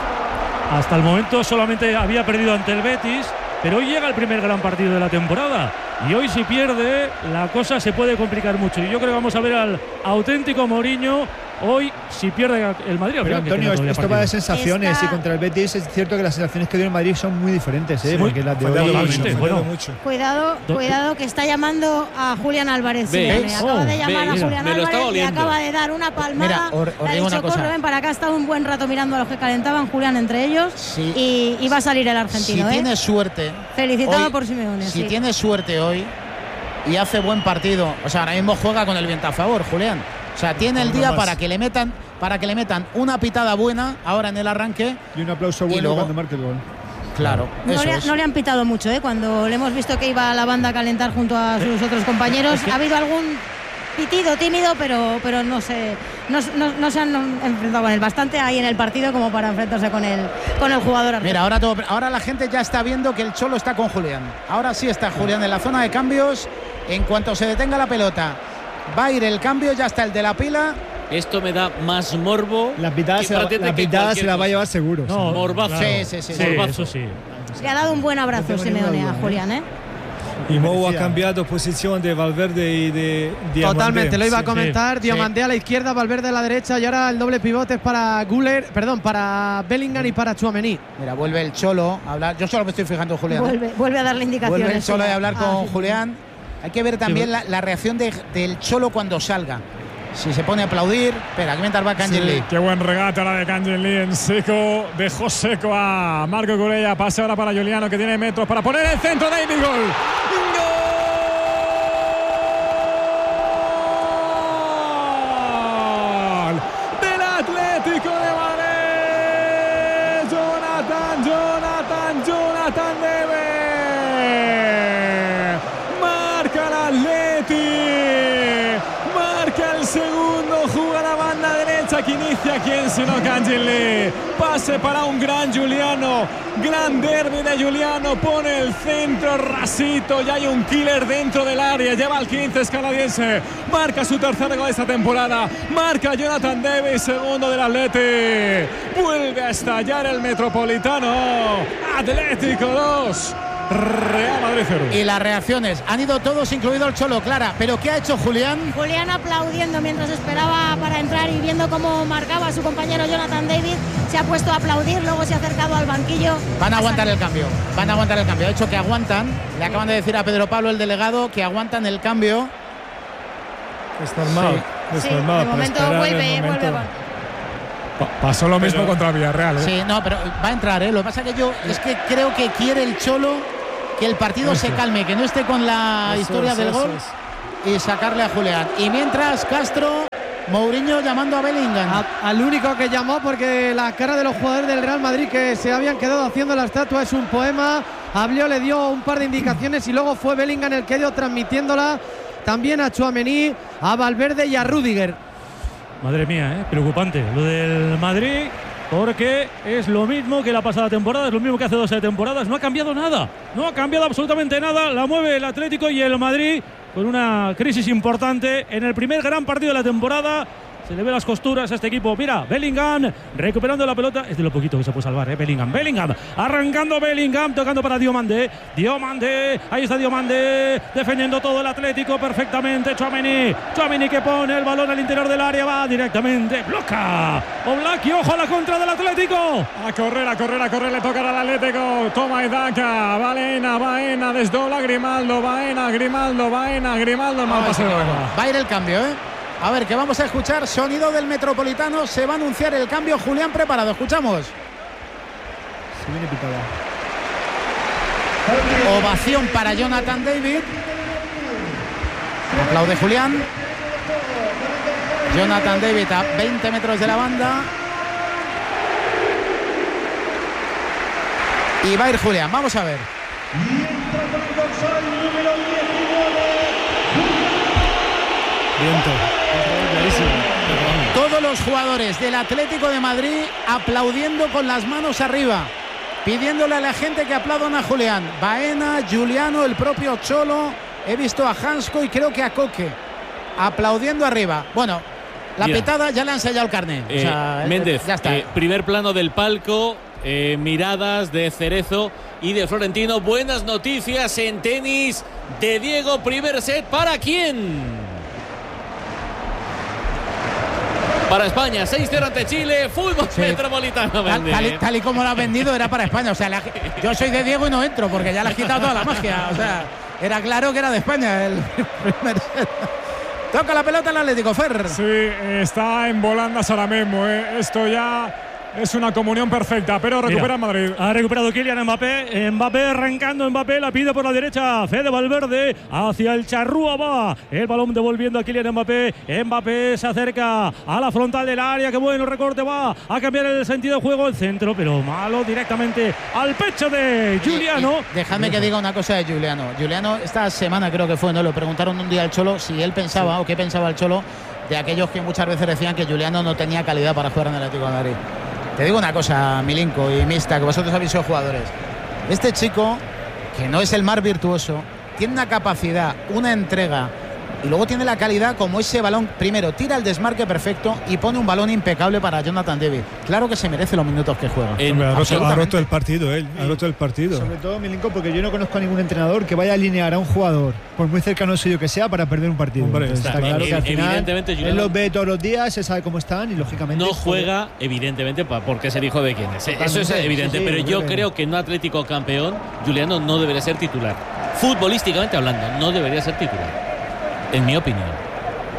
Hasta el momento solamente había perdido ante el Betis, pero hoy llega el primer gran partido de la temporada. Y hoy si pierde, la cosa se puede complicar mucho. Y yo creo que vamos a ver al auténtico Mourinho hoy si pierde el Madrid. Pero Habrá que Antonio, tener todavía esto va de partido. sensaciones Está- y contra el Betis es cierto que las sensaciones que dio el Madrid son muy diferentes, ¿eh? Muy- porque las de Fallado hoy totalmente. mucho, Bueno. fallado mucho. Cuidado, Do- cuidado que está llamando a Julián Álvarez. Ve, Simeone. ¿eh? Acaba Oh, de llamar ve, a mira, Julián me lo estaba Álvarez y oliendo. acaba de dar una palmada. Mira, os- os Le ha digo una dicho, cosa. "Corre, ven para acá". Ha estado un buen rato mirando a los que calentaban, Julián entre ellos. Sí. Y, y va a salir el Si argentino. ¿eh? tiene suerte, Felicitado hoy- por Simeone. si sí. tiene suerte hoy y hace buen partido, o sea, ahora mismo juega con el viento a favor, Julián. O sea, tiene el Uno día más. para que le metan, para que le metan una pitada buena ahora en el arranque. y un aplauso Y bueno luego- cuando marque el gol. Claro, No eso le, ha- es. no le han pitado mucho, ¿eh? Cuando le hemos visto que iba a la banda a calentar junto a sus otros compañeros. Ha habido algún pitido tímido, pero, pero no, se, no, no- no se han enfrentado con él. Bastante ahí en el partido como para enfrentarse con el, con el jugador argentino. Mira, ahora, todo- ahora la gente ya está viendo que el Cholo está con Julián. Ahora sí está Julián en la zona de cambios. En cuanto se detenga la pelota, va a ir el cambio, ya está el de la pila. Esto me da más morbo. La pitada que se la, prácticamente la que pitada cualquier se la va a cosa. llevar seguro. No, Morbazo. claro. Sí, sí, sí, Sí, Morbazo. eso sí. Le ha dado un buen abrazo tengo Simeone ninguna a duda, Julián, ¿eh? Y Mou ha Merecía. cambiado posición de Valverde y de Diomandé. Totalmente, lo iba a Sí. comentar. sí. Diomandé a la izquierda, Valverde a la derecha y ahora el doble pivote es para Güler, perdón, para Bellingham y para Tchouaméni. Mira, vuelve el Cholo a hablar. Yo solo me estoy fijando en Julián. ¿eh? Vuelve, vuelve a darle indicaciones. Vuelve el Cholo sí. a hablar Ah, con sí. Julián. Hay que ver también la, la reacción de- del Cholo cuando salga. Si se pone a aplaudir. Espera, que mientras va Kangin Lee. Qué buen regate ahora de Kangin Lee en seco. Dejó seco a Marco Corella. Pase ahora para Juliano, que tiene metros para poner el centro. David, gol. ¡Gol! Del Atlético de Madrid. Jonathan, Jonathan, Jonathan Debe. Marca el Atleti. Marca el segundo, juega la banda derecha que inicia quien sino Kangin Lee. Pase para un gran Juliano, gran derbi de Juliano, pone el centro rasito y hay un killer dentro del área, lleva al quince, es canadiense, marca su tercer gol esta temporada, marca Jonathan Davis, segundo del Atleti, vuelve a estallar el Metropolitano, Atlético dos, Real Madrid cero. Y las reacciones, han ido todos, incluido el Cholo, Clara. ¿Pero qué ha hecho Julián? Julián aplaudiendo mientras esperaba para entrar y viendo cómo marcaba a su compañero Jonathan David, se ha puesto a aplaudir, luego se ha acercado al banquillo. Van a aguantar el cambio, van a aguantar el cambio. De hecho, que aguantan, le acaban de decir a Pedro Pablo, el delegado, que aguantan el cambio. Es normal, sí. es sí, normal. de momento vuelve, vuelve a... Pasó lo mismo pero, contra Villarreal, ¿eh? Sí, no, pero va a entrar, ¿eh? Lo que pasa que yo es que creo que quiere el Cholo que el partido eso. se calme, que no esté con la eso historia es, del gol es. y sacarle a Julián. Y mientras Castro, Mourinho llamando a Bellingham. A, al único que llamó, porque la cara de los jugadores del Real Madrid que se habían quedado haciendo la estatua es un poema. Habló, le dio un par de indicaciones y luego fue Bellingham el que dio transmitiéndola también a Tchouaméni, a Valverde y a Rüdiger. Madre mía, ¿eh? Preocupante lo del Madrid, porque es lo mismo que la pasada temporada, es lo mismo que hace doce temporadas, no ha cambiado nada, no ha cambiado absolutamente nada, la mueve el Atlético y el Madrid con una crisis importante en el primer gran partido de la temporada. Se le ve las costuras a este equipo. Mira, Bellingham recuperando la pelota. Es de lo poquito que se puede salvar, ¿eh? Bellingham. Bellingham. Arrancando Bellingham. Tocando para Diomande. Diomande. Ahí está Diomande. Defendiendo todo el Atlético perfectamente. Tchouaméni. Tchouaméni que pone el balón al interior del área. Va directamente. Bloca. Oblak. Ojo a la contra del Atlético. A correr, a correr, a correr. Le toca al Atlético. Toma Edaka. Baena, Baena. Desdobla Grimaldo. Baena, Grimaldo. Baena, Grimaldo. No, va a ir el cambio, ¿eh? A ver, que vamos a escuchar sonido del Metropolitano. Se va a anunciar el cambio. Julián, preparado. Escuchamos. Se viene pitada. Ovación para Jonathan David. Aplaude Julián. Jonathan David a veinte metros de la banda. Y va a ir Julián. Vamos a ver. Viento. Todos los jugadores del Atlético de Madrid aplaudiendo con las manos arriba, pidiéndole a la gente que aplaudan a Julián. Baena, Giuliano, el propio Cholo. He visto a Hansko y creo que a Coque aplaudiendo arriba. Bueno, la Mira, petada ya le han sellado el carné. Eh, o sea, Méndez, ya está. Eh, primer plano del palco, eh, miradas de Cerezo y de Florentino. Buenas noticias en tenis de Diego. Primer set, ¿para quién? Para España, seis cero ante Chile, fútbol sí. metropolitano. Tal, tal, y, tal y como lo has vendido era para España. O sea, la, yo soy de Diego y no entro porque ya le has quitado toda la magia. O sea, era claro que era de España el primer set. Toca la pelota el Atlético, Fer. Sí, está en volandas ahora mismo. ¿eh? Esto ya es una comunión perfecta, pero recupera Mira, Madrid. Ha recuperado Kylian Mbappé. Mbappé arrancando, Mbappé la pide por la derecha. Fede Valverde hacia el Charrúa va. El balón devolviendo a Kylian Mbappé. Mbappé se acerca a la frontal del área. Qué bueno recorte, va a cambiar el sentido de juego. El centro, pero malo directamente al pecho de Giuliano. Y, y déjame que diga una cosa de Giuliano. Giuliano, esta semana creo que fue, ¿no? Le preguntaron un día al Cholo si él pensaba sí. o qué pensaba el Cholo de aquellos que muchas veces decían que Giuliano no tenía calidad para jugar en el Atlético de Madrid. Te digo una cosa, Milinko y Mista, que vosotros habéis sido jugadores. Este chico, que no es el más virtuoso, tiene una capacidad, una entrega y luego tiene la calidad como ese balón. Primero, tira el desmarque perfecto y pone un balón impecable para Jonathan David. Claro que se merece los minutos que juega. Eh, ha, roto, ha roto el partido, él. Ha roto el partido. Sobre todo, Milinko, porque yo no conozco a ningún entrenador que vaya a alinear a un jugador, por muy cercano suyo que sea, para perder un partido. Hombre, Entonces, está, está claro que al final evidentemente, él los ve todos los días, se sabe cómo están y lógicamente no juega, joder. evidentemente, porque es el hijo de quién es. Totalmente. Eso es evidente, sí, sí, pero yo creo. creo que en un Atlético campeón, Giuliano no debería ser titular. Futbolísticamente hablando, no debería ser titular, en mi opinión.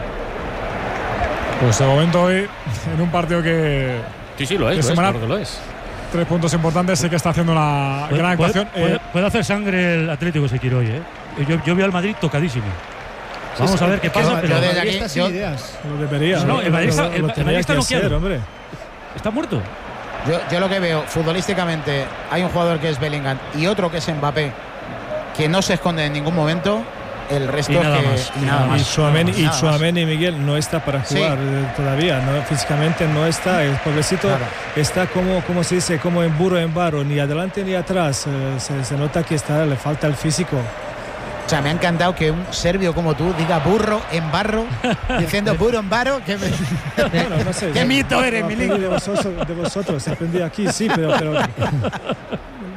Pues de momento hoy, en un partido que... Sí, sí, lo es, lo es, claro que lo es. Tres puntos importantes, sé que está haciendo una puede, gran actuación. Puede, puede, eh, puede hacer sangre el Atlético si quiere hoy, ¿eh? Yo, yo veo al Madrid tocadísimo. Vamos sí, a ver qué pasa. Yo, pero yo desde aquí, está sin ideas. Lo debería. No, no, el Madrid está, el, el Madrid está noqueado. Hombre. Está muerto. Yo, yo lo que veo, futbolísticamente, hay un jugador que es Bellingham y otro que es Mbappé, que no se esconde en ningún momento. El resto y nada que, más. Y nada más. Y Tchouaméni y, Tchouaméni, Miguel, no está para jugar sí. todavía, ¿no? Físicamente no está. El pobrecito claro. está como, como se dice, como en burro en barro, ni adelante ni atrás. Eh, se, se nota que está, le falta el físico. O sea, me ha encantado que un serbio como tú diga burro en barro, diciendo burro en barro. Que me... bueno, no sé, ¿Qué yo, mito eres, no, Milinko? De vosotros, de vosotros, aprendí aquí, sí, pero... pero...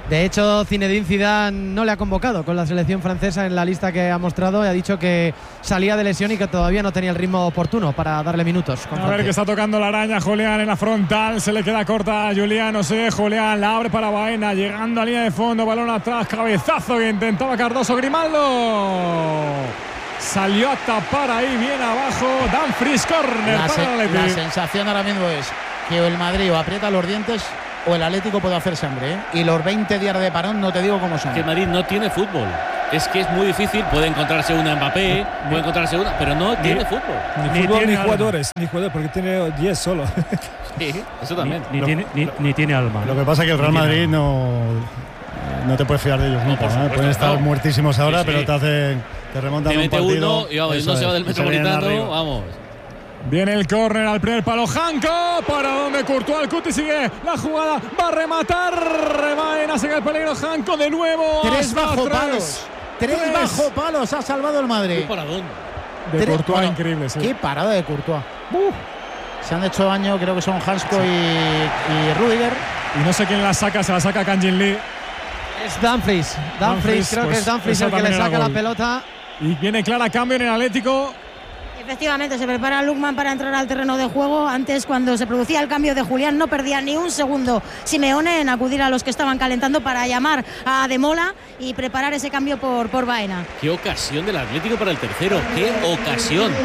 De hecho, Zinedine Zidane no le ha convocado con la selección francesa en la lista que ha mostrado y ha dicho que salía de lesión y que todavía no tenía el ritmo oportuno para darle minutos. A Francia. Ver que está tocando la araña Julián en la frontal, se le queda corta a Julián, no sé, Julián la abre para Baena, llegando a línea de fondo, balón atrás, cabezazo que intentaba Cardoso, Grimaldo. Salió a tapar ahí bien abajo, Dumfries, córner la, para el Atlético. La sensación ahora mismo es que el Madrid o aprieta los dientes o el Atlético puede hacer sangre, ¿eh? Y los veinte días de parón no te digo cómo son. Que el Madrid no tiene fútbol. Es que es muy difícil, puede encontrarse una Mbappé, puede encontrarse una, pero no tiene ni, fútbol. Ni, ni fútbol ni jugadores, ni jugadores, porque tiene diez solo. Sí, eso también. Ni, ni, lo, tiene, ni, ni tiene alma. Lo que pasa es que el Real Madrid no, no te puedes fiar de ellos nunca. No, ¿no? Pueden estar no. muertísimos ahora, sí, sí. pero te hacen, te remontan un partido. Uno y vamos, no se va del Metropolitano, vamos. Viene el córner al primer palo, Janko, para donde Courtois, el Cuti sigue la jugada, va a rematar, Baena, sigue el peligro, Janko de nuevo. Tres bajo atrás. palos, tres, tres bajo palos ha salvado el Madrid. ¿Qué paradón? De tres, Courtois, bueno, increíble, sí. Qué parada de Courtois. Uh, se han hecho daño, creo que son Hansko sí. y, y Rudiger. Y no sé quién la saca, se la saca Kang-in Lee. Es Dumfries, Dumfries, Dumfries creo pues, que es Dumfries el que le saca la pelota. Y viene clara cambio en el Atlético. Efectivamente, se prepara Lookman para entrar al terreno de juego. Antes, cuando se producía el cambio de Julián, no perdía ni un segundo Simeone en acudir a los que estaban calentando para llamar a Ademola y preparar ese cambio por, por Baena. Qué ocasión del Atlético para el tercero, qué ocasión.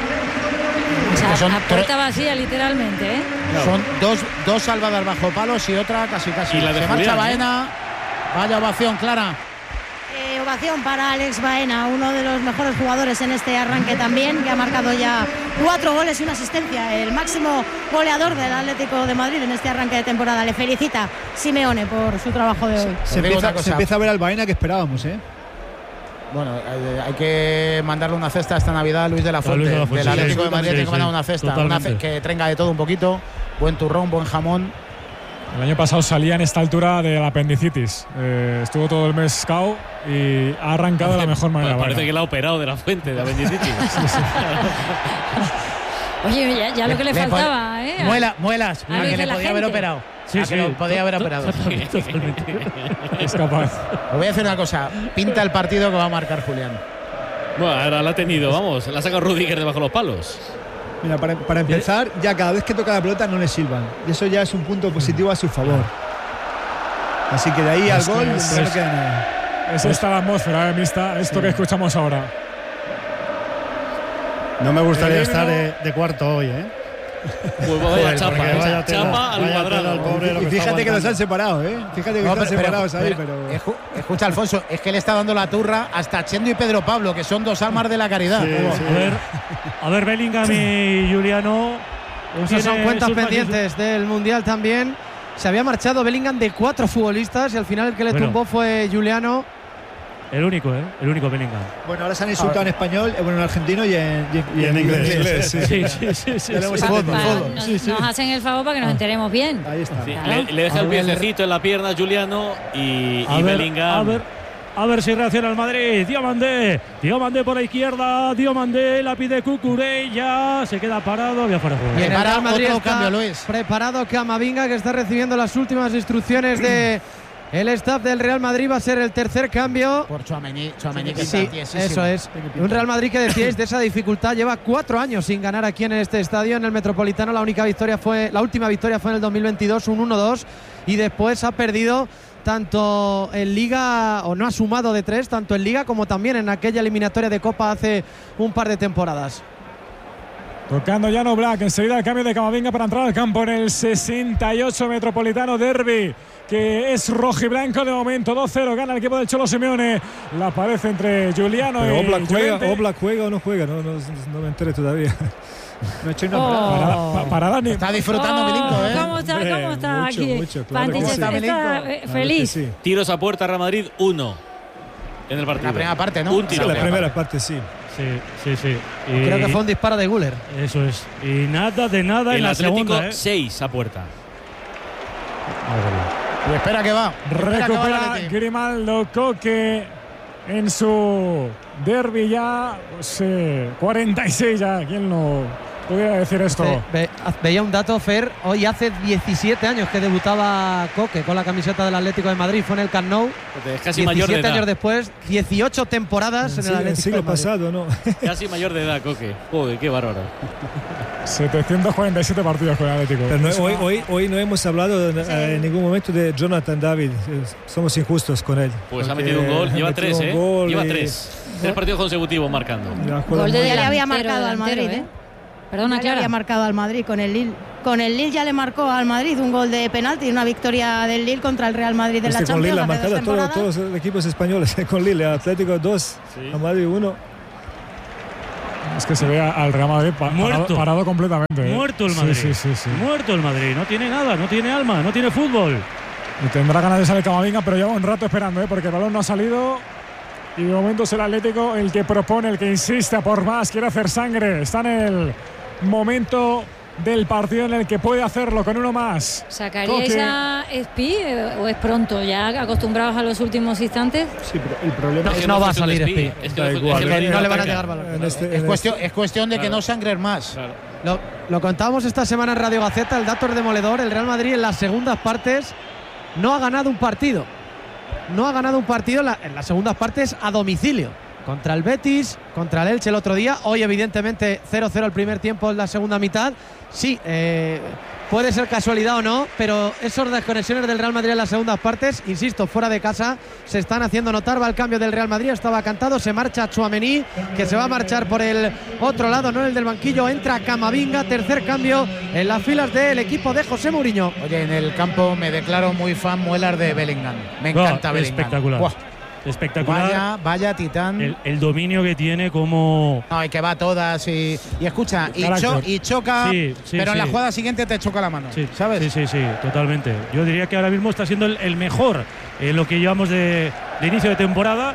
O sea, son a puerta vacía, literalmente, ¿eh? Claro. Son dos, dos salvadas bajo palos y otra casi casi. Y la de se Julián, marcha Baena, ¿eh? Vaya ovación, Clara. Eh, ovación para Alex Baena, uno de los mejores jugadores en este arranque también, que ha marcado ya cuatro goles y una asistencia, el máximo goleador del Atlético de Madrid en este arranque de temporada. Le felicita Simeone por su trabajo de hoy. Se, se, empieza, se empieza a ver al Baena que esperábamos, ¿eh? Bueno, eh, hay que mandarle una cesta esta Navidad a Luis de la Fuente, Luis de la Fuente del Atlético sí, de Madrid, sí, hay que sí, mandar una cesta, una fe, que tenga de todo un poquito, buen turrón, buen jamón. El año pasado salía en esta altura de la apendicitis, eh, estuvo todo el mes cao y ha arrancado de la mejor manera. Pues parece bueno. que le ha operado de la Fuente de apendicitis. Sí, sí. Oye, ya, ya lo que le, le faltaba, ¿eh? A, Muela, muelas, a, a que le podía gente. haber operado. Sí, a sí, que lo podía haber operado. Es capaz. Os voy a decir una cosa, pinta el partido que va a marcar Julián. Bueno, ahora la ha tenido, vamos, la ha sacado Rudiger debajo de los palos. Mira, para, para empezar, ya cada vez que toca la pelota no le silban. Y eso ya es un punto positivo a su favor. Así que de ahí al gol es, no es, le queda nada. Es esta la atmósfera, ¿eh, Mista? Esto sí. que escuchamos ahora. No me gustaría estar de, de cuarto hoy, ¿eh? Pues vaya chapa, vaya chapa al cuadrado. Y fíjate que nos han separado, ¿eh? Fíjate que no, están pero, separados pero, ahí, pero, pero... Escucha, Alfonso, es que le está dando la turra hasta Chendo y Pedro Pablo, que son dos almas de la caridad. Sí, sí. A ver, a ver, Bellingham y Juliano. Esas son cuentas pendientes sus... del Mundial también. Se había marchado Bellingham de cuatro futbolistas y al final el que le bueno, tumbó fue Juliano. El único, ¿eh? El único Bellingham. Bueno, ahora se han insultado en español, bueno, en argentino y en, y, y en, en inglés. inglés. Sí, sí, sí. sí, sí, sí. Fútbol, fútbol. Nos, sí, sí. nos hacen el favor para que nos enteremos bien. Ahí está. Sí, claro. le, le deja el piececito en la pierna a Juliano y, y ver, Bellingham. A ver, a ver si reacciona el Madrid. Diomandé. Diomandé por la izquierda. Diomandé la pide Cucurella. Se queda parado. Había fuera de juego. Bien, para el Madrid está cambio, Luis. Preparado Camavinga, que está recibiendo las últimas instrucciones de... El staff del Real Madrid va a ser el tercer cambio. Por Tchouaméni, Tchouaméni que sí, eso es. Un Real Madrid que decíais de esa dificultad. Lleva cuatro años sin ganar aquí en este estadio, en el Metropolitano. La única victoria fue, la última victoria fue en el dos mil veintidós, un uno dos. Y después ha perdido tanto en Liga, o no ha sumado de tres, tanto en Liga como también en aquella eliminatoria de Copa hace un par de temporadas. Tocando Jan Oblak, enseguida el cambio de Camavinga para entrar al campo en el sesenta y ocho Metropolitano Derby, que es rojiblanco de momento. dos cero gana el equipo del Cholo Simeone. La pared entre Juliano Pero y Oblak juega, Llorente. Oblak juega o no juega, no, no, no me enteré todavía. No he hecho una oh. parada. Para, para Dani. Está disfrutando oh, Milinko, ¿eh? ¿Cómo está, cómo está mucho, aquí? Mucho, claro. Pantis ¿Cómo está, está está eh, feliz. Sí. Tiros a puerta, Real Madrid uno en el partido. La primera parte, ¿no? Un tiro. Sí, la primera parte, sí. Sí, sí, sí. Y creo que fue un disparo de Güler. Eso es. Y nada de nada el en la Atlético segunda, ¿eh? seis a puerta. Y espera que va. Recupera Grimaldo, Coque en su derbi ya. Pues, eh, cuarenta y seis ya. ¿Quién lo, pudiera decir esto. Ve, ve, veía un dato, Fer, hoy hace diecisiete años que debutaba Coque con la camiseta del Atlético de Madrid, fue en el Camp Nou. Es casi mayor de edad. diecisiete años después, dieciocho temporadas en Sí, el el Atlético siglo de Madrid. pasado, ¿no? Casi mayor de edad, Coque. Joder, qué bárbaro. setecientos cuarenta y siete partidos con el Atlético. Pero no, hoy, hoy, hoy no hemos hablado sí. eh, en ningún momento de Jonathan David. Somos injustos con él. Pues ha metido un gol, lleva tres, ¿eh? Lleva tres. Tres partidos consecutivos marcando. Gol de ya le había marcado al Madrid, ¿eh? Perdona, ya Clara. le había marcado al Madrid con el Lille. Con el Lille ya le marcó al Madrid un gol de penalti y una victoria del Lille contra el Real Madrid en este la con Champions. Lille ha hace dos marcado todo, temporadas. todos los equipos españoles con Lille. Atlético dos, sí. A Madrid uno. Es que se ve al Real Madrid pa Muerto. parado, parado completamente. ¿eh? Muerto el Madrid. Sí, sí, sí, sí. Muerto el Madrid. No tiene nada, no tiene alma, no tiene fútbol. Y tendrá ganas de salir Camavinga, pero lleva un rato esperando, ¿eh? Porque el balón no ha salido. Y de momento es el Atlético el que propone, el que insiste a por más, quiere hacer sangre. Está en el momento del partido en el que puede hacerlo con uno más. ¿Sacaríais Coque. a Espi eh, o es pronto, ya acostumbrados a los últimos instantes? Sí, pero el problema No, es que no, no va a salir Espi. Es que Da no, igual, es que eh, no le van a ataca. llegar balones. En este- Es en cuestión, es cuestión de que no sangren más. Claro. Lo, lo contábamos esta semana en Radio Gaceta, el dato es demoledor. El Real Madrid en las segundas partes no ha ganado un partido. No ha ganado un partido en, la, en las segundas partes a domicilio. Contra el Betis, contra el Elche el otro día. Hoy, evidentemente, cero cero el primer tiempo en la segunda mitad. Sí, eh, puede ser casualidad o no, pero esas desconexiones del Real Madrid en las segundas partes, insisto, fuera de casa, se están haciendo notar. Va el cambio del Real Madrid, estaba cantado, se marcha Tchouaméni, que se va a marchar por el otro lado, no el del banquillo. Entra Camavinga, tercer cambio en las filas del equipo de José Mourinho. Oye, en el campo me declaro muy fan muelar de Bellingham. Me encanta Oh, Bellingham. espectacular. Buah. Espectacular. Vaya, vaya titán. El, el dominio que tiene como... No, y que va a todas y, y escucha, y, Carácter. cho- y choca, Sí, sí, pero en sí. la jugada siguiente te choca la mano. Sí, ¿sabes? Sí, sí, sí, totalmente. Yo diría que ahora mismo está siendo el, el mejor en lo que llevamos de, de inicio de temporada.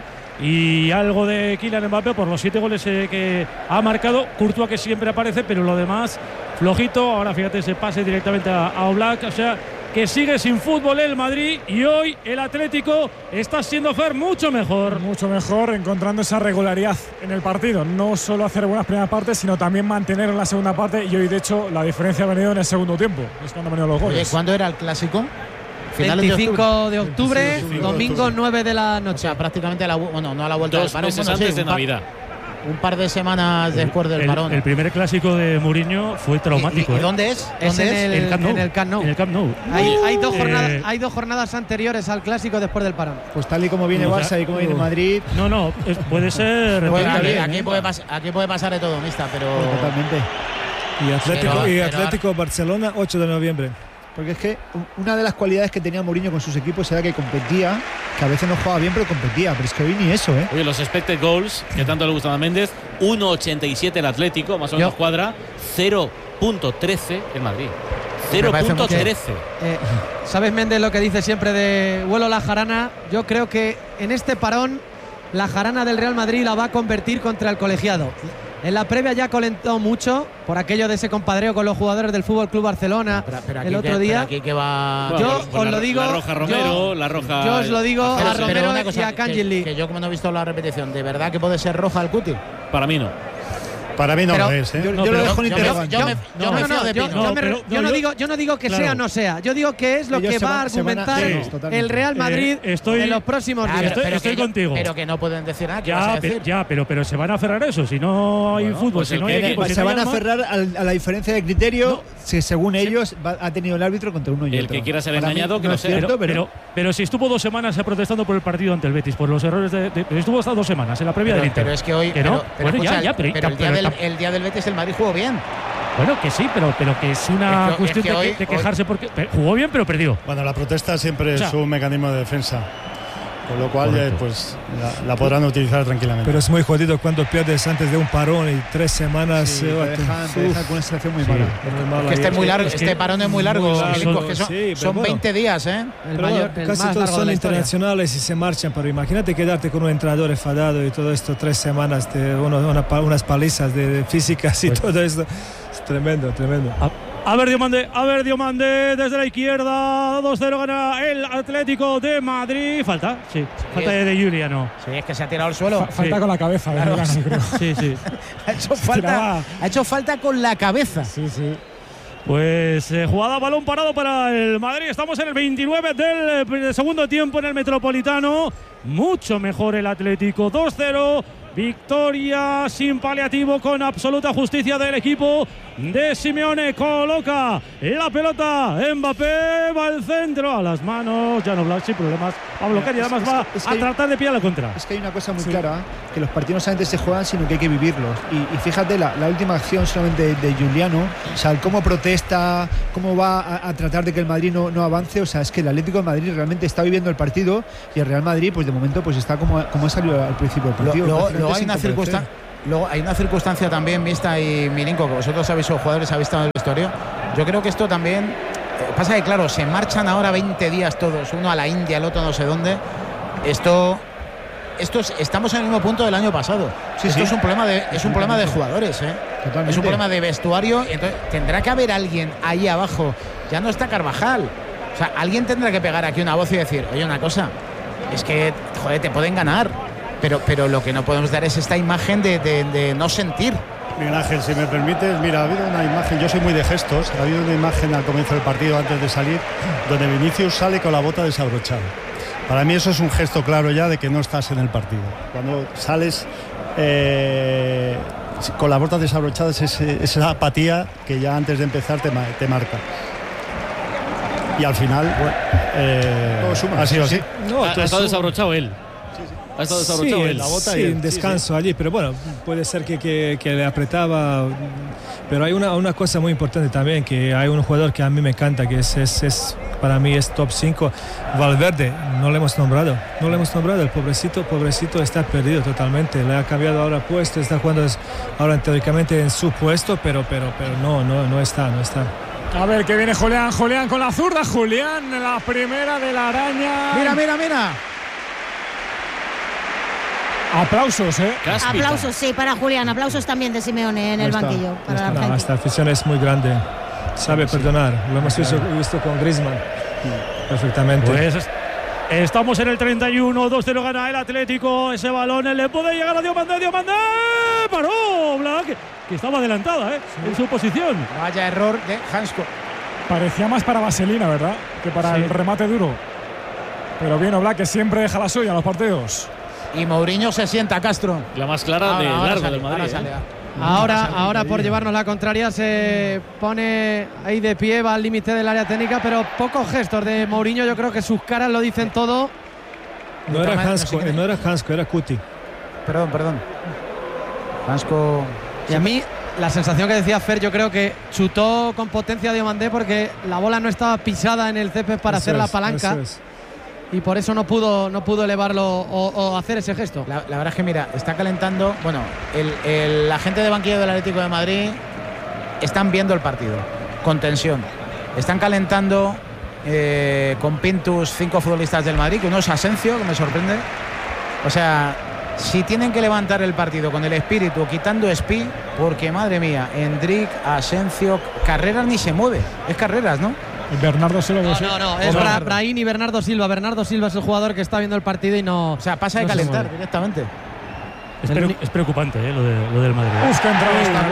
Y algo de Kylian Mbappé por los siete goles eh, que ha marcado. Courtois, que siempre aparece, pero lo demás flojito. Ahora fíjate ese pase directamente a, a Oblak. O sea, que sigue sin fútbol el Madrid. Y hoy el Atlético está siendo, Fer, mucho mejor. Mucho mejor, encontrando esa regularidad en el partido. No solo hacer buenas primeras partes, sino también mantener en la segunda parte. Y hoy, de hecho, la diferencia ha venido en el segundo tiempo. Es cuando han venido los Oye, goles. ¿cuándo era el clásico? Finales veinticinco de octubre, veinticinco de domingo octubre. nueve de la O noche. sea, prácticamente a la, bueno, no a la vuelta Dos del parón. meses bueno, sí, antes de un par- Navidad. Un par de semanas después del el, parón. el primer clásico de Mourinho fue traumático. ¿Y, y, y ¿eh? dónde es? Es ¿Dónde en es? el, En el Camp Nou. en el Camp Nou. En el Camp Nou. Hay, hay dos Eh, jornadas, hay dos jornadas anteriores al clásico después del parón. Pues tal y como viene O sea, Barça y como viene Madrid, No, no, es- puede ser. Bueno, Está aquí, bien, aquí ¿eh? puede pas- aquí puede pasar de todo, mista, pero. totalmente. Y Atlético, Pero- y pero- Atlético Barcelona, ocho de noviembre. Porque es que una de las cualidades que tenía Mourinho con sus equipos era que competía, que a veces no jugaba bien, pero competía. Pero es que hoy ni eso, ¿eh? Oye, los expected goals, que tanto le gustan a Méndez, uno coma ochenta y siete el Atlético, más o menos Yo- cuadra, cero punto trece el Madrid. cero punto trece. Eh, ¿Sabes, Méndez, lo que dice siempre de vuelo la jarana? Yo creo que en este parón la jarana del Real Madrid la va a convertir contra el colegiado. En la previa ya calentó mucho por aquello de ese compadreo con los jugadores del Fútbol Club Barcelona Pero- pero aquí el otro que- día. pero aquí que va. Bueno, Yo pues os la- lo digo. La roja Romero, yo, la roja. yo os lo digo Pero- a pero Romero una y cosa, a que- Kangin que yo como no he visto la repetición, ¿de verdad que puede ser roja el Cuti? Para mí no. Para mí no Pero- lo es, ¿eh? Yo, No, yo lo pero- dejo en yo me- interrogante. yo me- yo No, me no, fío no, de yo, Pino. yo No, me- pero- yo no, no yo- digo, yo no digo que claro. sea o no sea. Yo digo que es lo Ellos que se va a van- se van a- argumentar sí, totalmente. el Real Madrid Eh, estoy- en los próximos Ah, días. Estoy- pero estoy que yo- contigo. Pero que no pueden decir nada. ¿qué vas a Ya, decir? pero, ya pero, pero se van a aferrar a eso. Si no hay Bueno, fútbol, pues si el no que hay viene- equipo, si se no hay van a alma, aferrar al- a la diferencia de criterio que según ellos va- ha tenido el árbitro contra uno y El otro. que quiera ser Para mí engañado, que no lo es sea. cierto, pero, pero, pero, pero si estuvo dos semanas protestando por el partido ante el Betis, por los errores de. de- estuvo hasta dos semanas en la previa Pero, del Inter. pero es que hoy. ¿Que pero, no? pero Bueno, ya, escucha, ya, pero- pero el, día pero del, tam- el día del Betis el Madrid jugó bien. Bueno, que sí, pero, pero que es una Es que- cuestión es que de, hoy- que- de quejarse porque. pero jugó bien, pero perdió. Bueno, la protesta siempre O sea, es un mecanismo de defensa. Con lo cual, eh, pues la, la podrán utilizar tranquilamente. Pero es muy jodido cuando pierdes antes de un parón y tres semanas. sí, eh, te te- dejan, te uf, dejan con una sensación muy Sí. mala. muy mala. Es que este es muy largo, es que este parón es muy largo, muy largo, Milinko, que son, sí, pero son bueno. veinte días, ¿eh? El Pero mayor, el casi más todos largo de son la historia. internacionales y se marchan, pero imagínate quedarte con un entrenador enfadado y todo esto, tres semanas de uno- una pa- unas palizas de, de físicas y Pues- todo esto. Es tremendo, tremendo. A- A ver Diomande, a ver Diomande desde la izquierda, dos cero gana el Atlético de Madrid. Falta, sí, sí falta de, de Juliano. Sí, es que se ha tirado al suelo. Fa falta sí. con la cabeza, claro. de Juliano, creo. Sí, sí. ha, hecho falta, ha hecho falta con la cabeza. Sí, sí. Pues eh, jugada balón parado para el Madrid. Estamos en el veintinueve del eh, segundo tiempo en el Metropolitano. Mucho mejor el Atlético, dos cero. Victoria sin paliativo, con absoluta justicia del equipo de Simeone. Coloca la pelota, Mbappé va al centro, a las manos, Jan Oblak sin problemas va a bloquear y además va es, es a tratar de pillar la contra. Es que hay una cosa muy sí. clara, que los partidos no solamente se juegan, sino que hay que vivirlos. Y, y fíjate, la, la última acción solamente de, de Juliano, o sea, cómo protesta, cómo va a, a tratar de que el Madrid no, no avance. O sea, es que el Atlético de Madrid realmente está viviendo el partido, y el Real Madrid, pues de momento, pues está como, como ha salido al principio del partido. Lo, lo, Luego hay, una circunstan luego hay una circunstancia también vista, y Milinko, que vosotros habéis sido jugadores, habéis estado en el vestuario. Yo creo que esto también eh, pasa que, claro, se marchan ahora veinte días todos, uno a la India, el otro no sé dónde. Esto, esto es, estamos en el mismo punto del año pasado. Sí, esto sí. es un problema de, es un problema de jugadores, ¿eh? Es un problema de vestuario. Entonces tendrá que haber alguien ahí abajo. Ya no está Carvajal. O sea, alguien tendrá que pegar aquí una voz y decir, oye, una cosa, es que, joder, te pueden ganar. Pero, pero lo que no podemos dar es esta imagen de, de, de no sentir. Miguel Ángel, si me permites, mira, ha habido una imagen, yo soy muy de gestos, ha habido una imagen al comienzo del partido, antes de salir, donde Vinicius sale con la bota desabrochada. Para mí eso es un gesto claro ya de que no estás en el partido. Cuando sales eh, con la bota desabrochada, es ese, esa apatía que ya antes de empezar te, te marca. Y al final, bueno, eh, no, suma, ha sido así. No, ha, ha estado desabrochado él. Ha estado desabrochado sí, él. La bota sí, en descanso sí, sí. allí, pero bueno, puede ser que, que, que le apretaba. Pero hay una, una cosa muy importante también, que hay un jugador que a mí me encanta, que es, es, es para mí es top cinco, Valverde. No le hemos nombrado, no le hemos nombrado. El pobrecito, pobrecito está perdido totalmente. Le ha cambiado ahora puesto, está jugando ahora teóricamente en su puesto, pero, pero, pero no, no, no está, no está. A ver, que viene Julián, Julián con la zurda, Julián, la primera de la araña. Mira, mira, mira. Aplausos, ¿eh? Cáspita. Aplausos, sí, para Julián. Aplausos también de Simeone en el está, banquillo. Para está, la esta afición es muy grande. Sabe sí. perdonar. Lo hemos visto, visto con Griezmann. Perfectamente. Pues estamos en el treinta y uno, dos cero gana el Atlético. Ese balón le puede llegar a Diomande. Diomande paró Black, que estaba adelantada, ¿eh? Sí. En su posición. Vaya error de Hansko. Parecía más para Vaselina, ¿verdad? Que para sí. el remate duro. Pero bien, Oblak, que siempre deja la suya en los partidos. Y Mourinho se sienta, Castro. La más clara ahora, de ahora largo sale, del Madrid. Ahora, sale, ¿eh? ahora, ahora por llevarnos la contraria, se pone ahí de pie, va al límite del área técnica, pero pocos gestos de Mourinho. Yo creo que sus caras lo dicen todo. No era Hansko, no, no era Hansko, era Cuti. Perdón, perdón. Hansko. Y a mí, la sensación que decía Fer, yo creo que chutó con potencia Diomande porque la bola no estaba pisada en el césped para eso hacer es, la palanca. Y por eso no pudo, no pudo elevarlo o, o hacer ese gesto. La, la verdad es que, mira, está calentando. Bueno, el, el, la gente de banquillo del Atlético de Madrid están viendo el partido con tensión. Están calentando eh, con Pintus cinco futbolistas del Madrid, que uno es Asensio, que me sorprende. O sea, si tienen que levantar el partido con el espíritu, quitando Espi, porque madre mía, Endrick, Asensio, Carreras ni se mueve. Es Carreras, ¿no? Bernardo Silva. No, no, no, es Bra Brahim y Bernardo Silva. Bernardo Silva es el jugador que está viendo el partido y no. O sea, pasa de no calentar directamente. Es, pre es preocupante, ¿eh? lo, de, lo del Madrid. Uf, que entrada esta.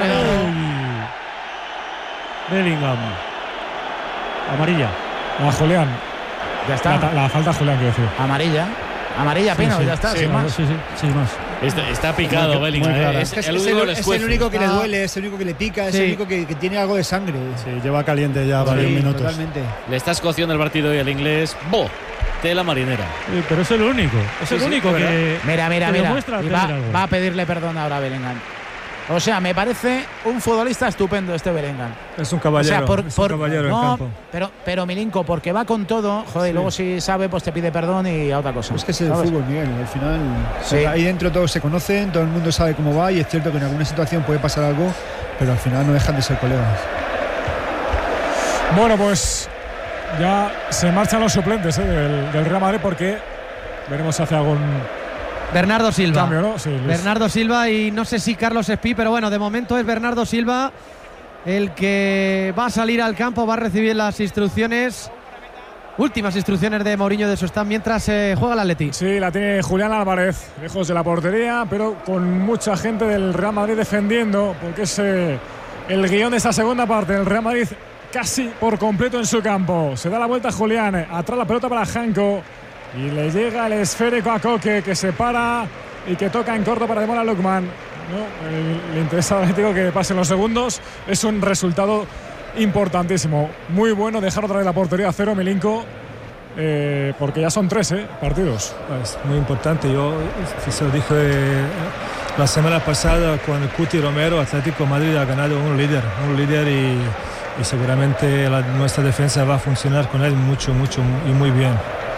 Bellingham. Amarilla. A Julián. Ya está. La, la falta a Julián, quiero decir. Amarilla. Amarilla, Pino, sí, sí. ya está, sí, sin más. Sí, sí, sin más. Está, está picado muy, Bellingham. Muy eh. es, es, el es, el, es el único que le duele, es el único que le pica, es sí. el único que, que tiene algo de sangre. Sí, lleva caliente ya varios sí, minutos. Totalmente. Le está escociendo el partido y el inglés. ¡Bo! Tela marinera. Sí, pero es el único. Es sí, el único sí, que. Mira, mira, que mira. Demuestra y va, va a pedirle perdón ahora a Bellingham. O sea, me parece un futbolista estupendo este Bellingham. Es un caballero, o sea, por, es un por, caballero no, en campo. Pero, pero Milinko, porque va con todo, joder, sí. y luego si sabe, pues te pide perdón y a otra cosa. Es que es el ¿sabes? Fútbol, Miguel, al final sí. ahí dentro todos se conocen, todo el mundo sabe cómo va y es cierto que en alguna situación puede pasar algo, pero al final no dejan de ser colegas. Bueno, pues ya se marchan los suplentes ¿eh? del, del Real Madrid porque veremos si hace algún... Bernardo Silva. Cambio, ¿no? Sí, Bernardo Silva y no sé si Carlos Espí, pero bueno, de momento es Bernardo Silva el que va a salir al campo, va a recibir las instrucciones, últimas instrucciones de Mourinho de su stand mientras se eh, juega el Atleti. Sí, la tiene Julián Álvarez, lejos de la portería, pero con mucha gente del Real Madrid defendiendo, porque es eh, el guión de esta segunda parte. El Real Madrid casi por completo en su campo. Se da la vuelta Julián, atrás la pelota para Janko y le llega el esférico a Koke, que se para y que toca en corto para Demola Lookman. No, el, le interesa al Atlético que pasen los segundos. Es un resultado importantísimo, muy bueno dejar otra vez la portería a cero, Milinko, eh, porque ya son tres eh, partidos. Es muy importante. Yo se lo dije eh, la semana pasada con Cuti Romero. Atlético Madrid ha ganado un líder, un líder y, y seguramente la, nuestra defensa va a funcionar con él mucho, mucho y muy bien.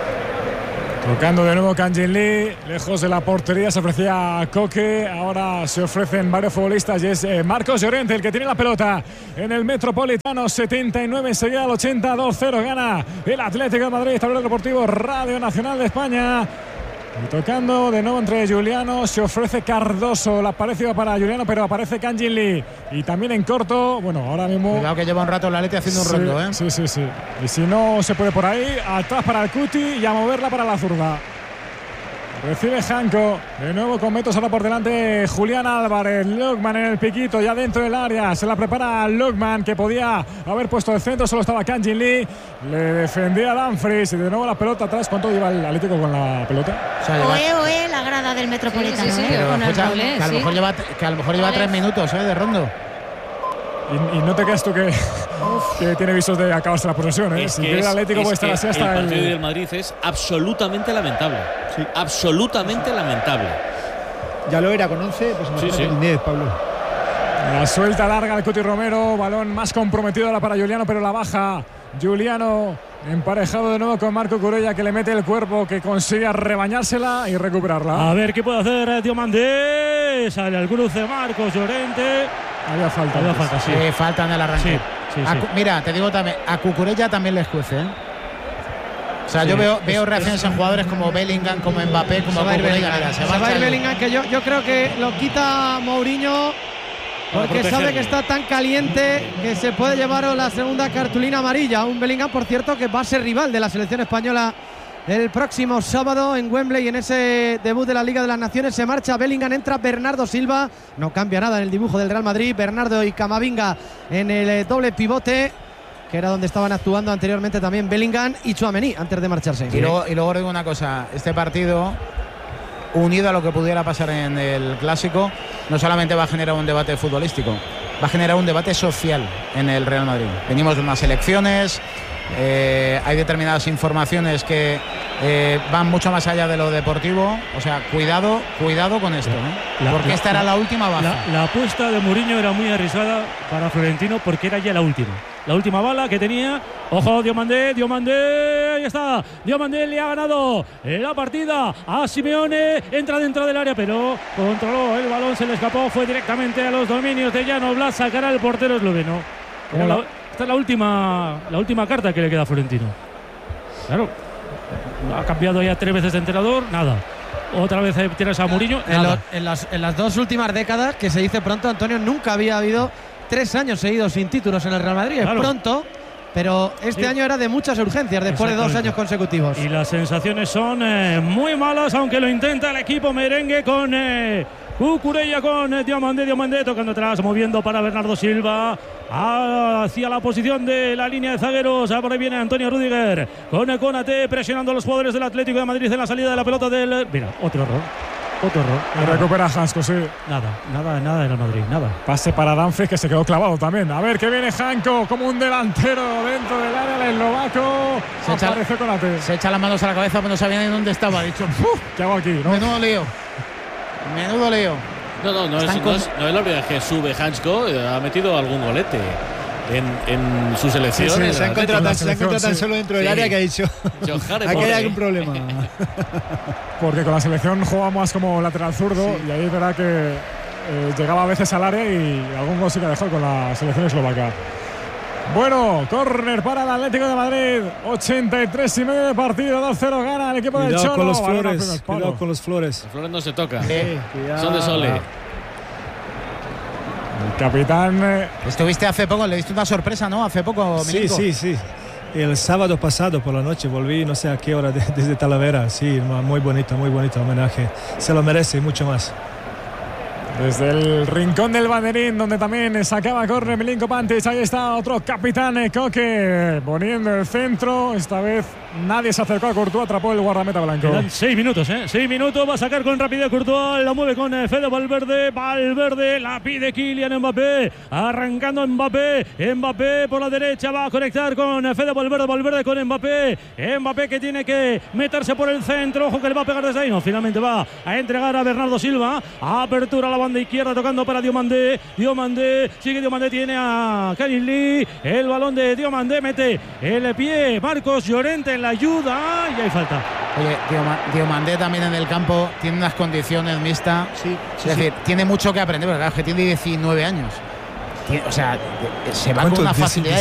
Tocando de nuevo Kang-in Lee, lejos de la portería se ofrecía a Koke, ahora se ofrecen varios futbolistas y es eh, Marcos Llorente el que tiene la pelota en el Metropolitano. Setenta y nueve enseguida al ochenta, dos cero gana el Atlético de Madrid, tablero deportivo Radio Nacional de España. Y tocando de nuevo entre Juliano, se ofrece Cardoso, la parecida para Juliano, pero aparece Kang-in Lee. Y también en corto, bueno, ahora mismo... Cuidado que lleva un rato la Atleti haciendo un sí, rondo, ¿eh? Sí, sí, sí. Y si no se puede por ahí, atrás para el Cuti y a moverla para la zurda. Recibe Janko, de nuevo con metros ahora por delante Julián Álvarez. Lookman en el piquito, ya dentro del área. Se la prepara Lookman, que podía haber puesto el centro, solo estaba Kang-in Lee. Le defendía a Dumfries y de nuevo la pelota atrás. ¿Cuánto lleva el Atlético con la pelota? O sea, lleva... Oe, oe, la grada del Metropolitano. Sí, sí, sí, pero, con escucha, el doble, que, a lo mejor sí. lleva, que a lo mejor lleva tres minutos ¿eh? de rondo. Y, y no te creas tú que, que tiene visos de acabarse la posesión. ¿eh? Es Si que quiere el es, Atlético es puede estar que así hasta el partido el... del Madrid es absolutamente lamentable. Sí. Absolutamente lamentable. Ya lo era con once, pues imagínate sí, sí. con diez, Pablo. La suelta larga de Cuti Romero, balón más comprometido ahora para Juliano, pero la baja Juliano, emparejado de nuevo con Marco Curella, que le mete el cuerpo, que consigue rebañársela y recuperarla. A ver qué puede hacer Diomandé. Sale al cruce Marcos Llorente. Había falta. Había falta, sí. Sí, falta en el arranque. Sí, sí, sí. A, mira, te digo también, a Cucurella también le escuece, ¿eh? O sea, sí, yo veo, veo es, reacciones es, en jugadores como Bellingham, como Mbappé, como Cucurella. Mira, se, se va a ir Bellingham, que yo, yo creo que lo quita Mourinho porque sabe que está tan caliente que se puede llevar la segunda cartulina amarilla. Un Bellingham, por cierto, que va a ser rival de la selección española el próximo sábado en Wembley, en ese debut de la Liga de las Naciones. Se marcha Bellingham, entra Bernardo Silva. No cambia nada en el dibujo del Real Madrid. Bernardo y Camavinga en el doble pivote, que era donde estaban actuando anteriormente también Bellingham y Tchouaméni antes de marcharse. Y luego, y luego digo una cosa, este partido, unido a lo que pudiera pasar en el Clásico, no solamente va a generar un debate futbolístico, va a generar un debate social en el Real Madrid. Venimos de unas elecciones, eh, hay determinadas informaciones que eh, van mucho más allá de lo deportivo. O sea, cuidado, cuidado con esto, ¿no? La, porque la, esta era la última baja. La, la apuesta de Mourinho era muy arriesgada para Florentino porque era ya la última. La última bala que tenía. Ojo, Diomandé, Diomandé, ahí está. Diomandé le ha ganado la partida a Simeone. Entra dentro del área, pero controló el balón, se le escapó. Fue directamente a los dominios de Jan Oblak. Sacará el portero esloveno. La, esta es la última, la última carta que le queda a Florentino. Claro, ha cambiado ya tres veces de entrenador, nada. Otra vez tienes a Mourinho, en, lo, en, las, en las dos últimas décadas, que se dice pronto, Antonio, nunca había habido tres años seguidos sin títulos en el Real Madrid. Claro. Es pronto, pero este sí. año era de muchas urgencias después de dos años consecutivos. Y las sensaciones son eh, muy malas, aunque lo intenta el equipo merengue con eh, Cucurella, con eh, Diomandé, Diomandé tocando atrás, moviendo para Bernardo Silva hacia la posición de la línea de zagueros. Ahora viene Antonio Rüdiger con Konaté presionando a los jugadores del Atlético de Madrid en la salida de la pelota del... Mira, otro error. Otro error. Nada. Recupera Janko, sí. Nada, nada, nada del Madrid, nada. Pase para Dumfries, que se quedó clavado también. A ver que viene Janko como un delantero dentro del área, el eslovaco. Se echa, se echa las manos a la cabeza, pero no sabía ni dónde estaba. Ha dicho, ¿qué hago aquí? ¿No? Menudo lío. Menudo lío. No, no, no, es, no, es, no es la primera vez que sube Janko. Ha metido algún golete en, en su selección. Sí, sí, se ha encontrado tan, sí. tan solo dentro del sí. área que ha dicho aquí hay algún problema. Porque con la selección juega más como lateral zurdo, sí. y ahí es verdad que eh, llegaba a veces al área y algún gol sí que ha dejado con la selección eslovaca. Bueno, córner para el Atlético de Madrid. ochenta y tres y medio de partido, dos cero gana el equipo del Cholo. Con los Flores, cuidado con los Flores. Los Flores no se tocan. Sí, son de Sole. El capitán. Eh... Estuviste hace poco, le diste una sorpresa, ¿no? Hace poco, Sí, Milenko. sí, sí. El sábado pasado por la noche volví, no sé a qué hora, de, desde Talavera. Sí, muy bonito, muy bonito homenaje. Se lo merece mucho más. Desde el rincón del banderín, donde también sacaba córner Milinko Pantic, ahí está otro capitán, Coque, poniendo el centro. Esta vez nadie se acercó a Courtois, atrapó el guardameta blanco. Quedan seis minutos, ¿eh? Seis minutos, va a sacar con rapidez Courtois, la mueve con Fede Valverde, Valverde, la pide Kylian Mbappé, arrancando Mbappé, Mbappé por la derecha, va a conectar con Fede Valverde, Valverde con Mbappé, Mbappé que tiene que meterse por el centro, ojo que le va a pegar desde ahí, no, finalmente va a entregar a Bernardo Silva, apertura a la banda izquierda tocando para Diomandé, Diomandé, sigue Diomandé, tiene a Karim Lee, el balón de Diomandé, mete el pie, Marcos Llorente en la ayuda y hay falta. Oye, Diomandé también en el campo tiene unas condiciones mixtas, sí, sí, es decir, sí. tiene mucho que aprender, porque claro, que tiene diecinueve años. O sea, se va con una facilidad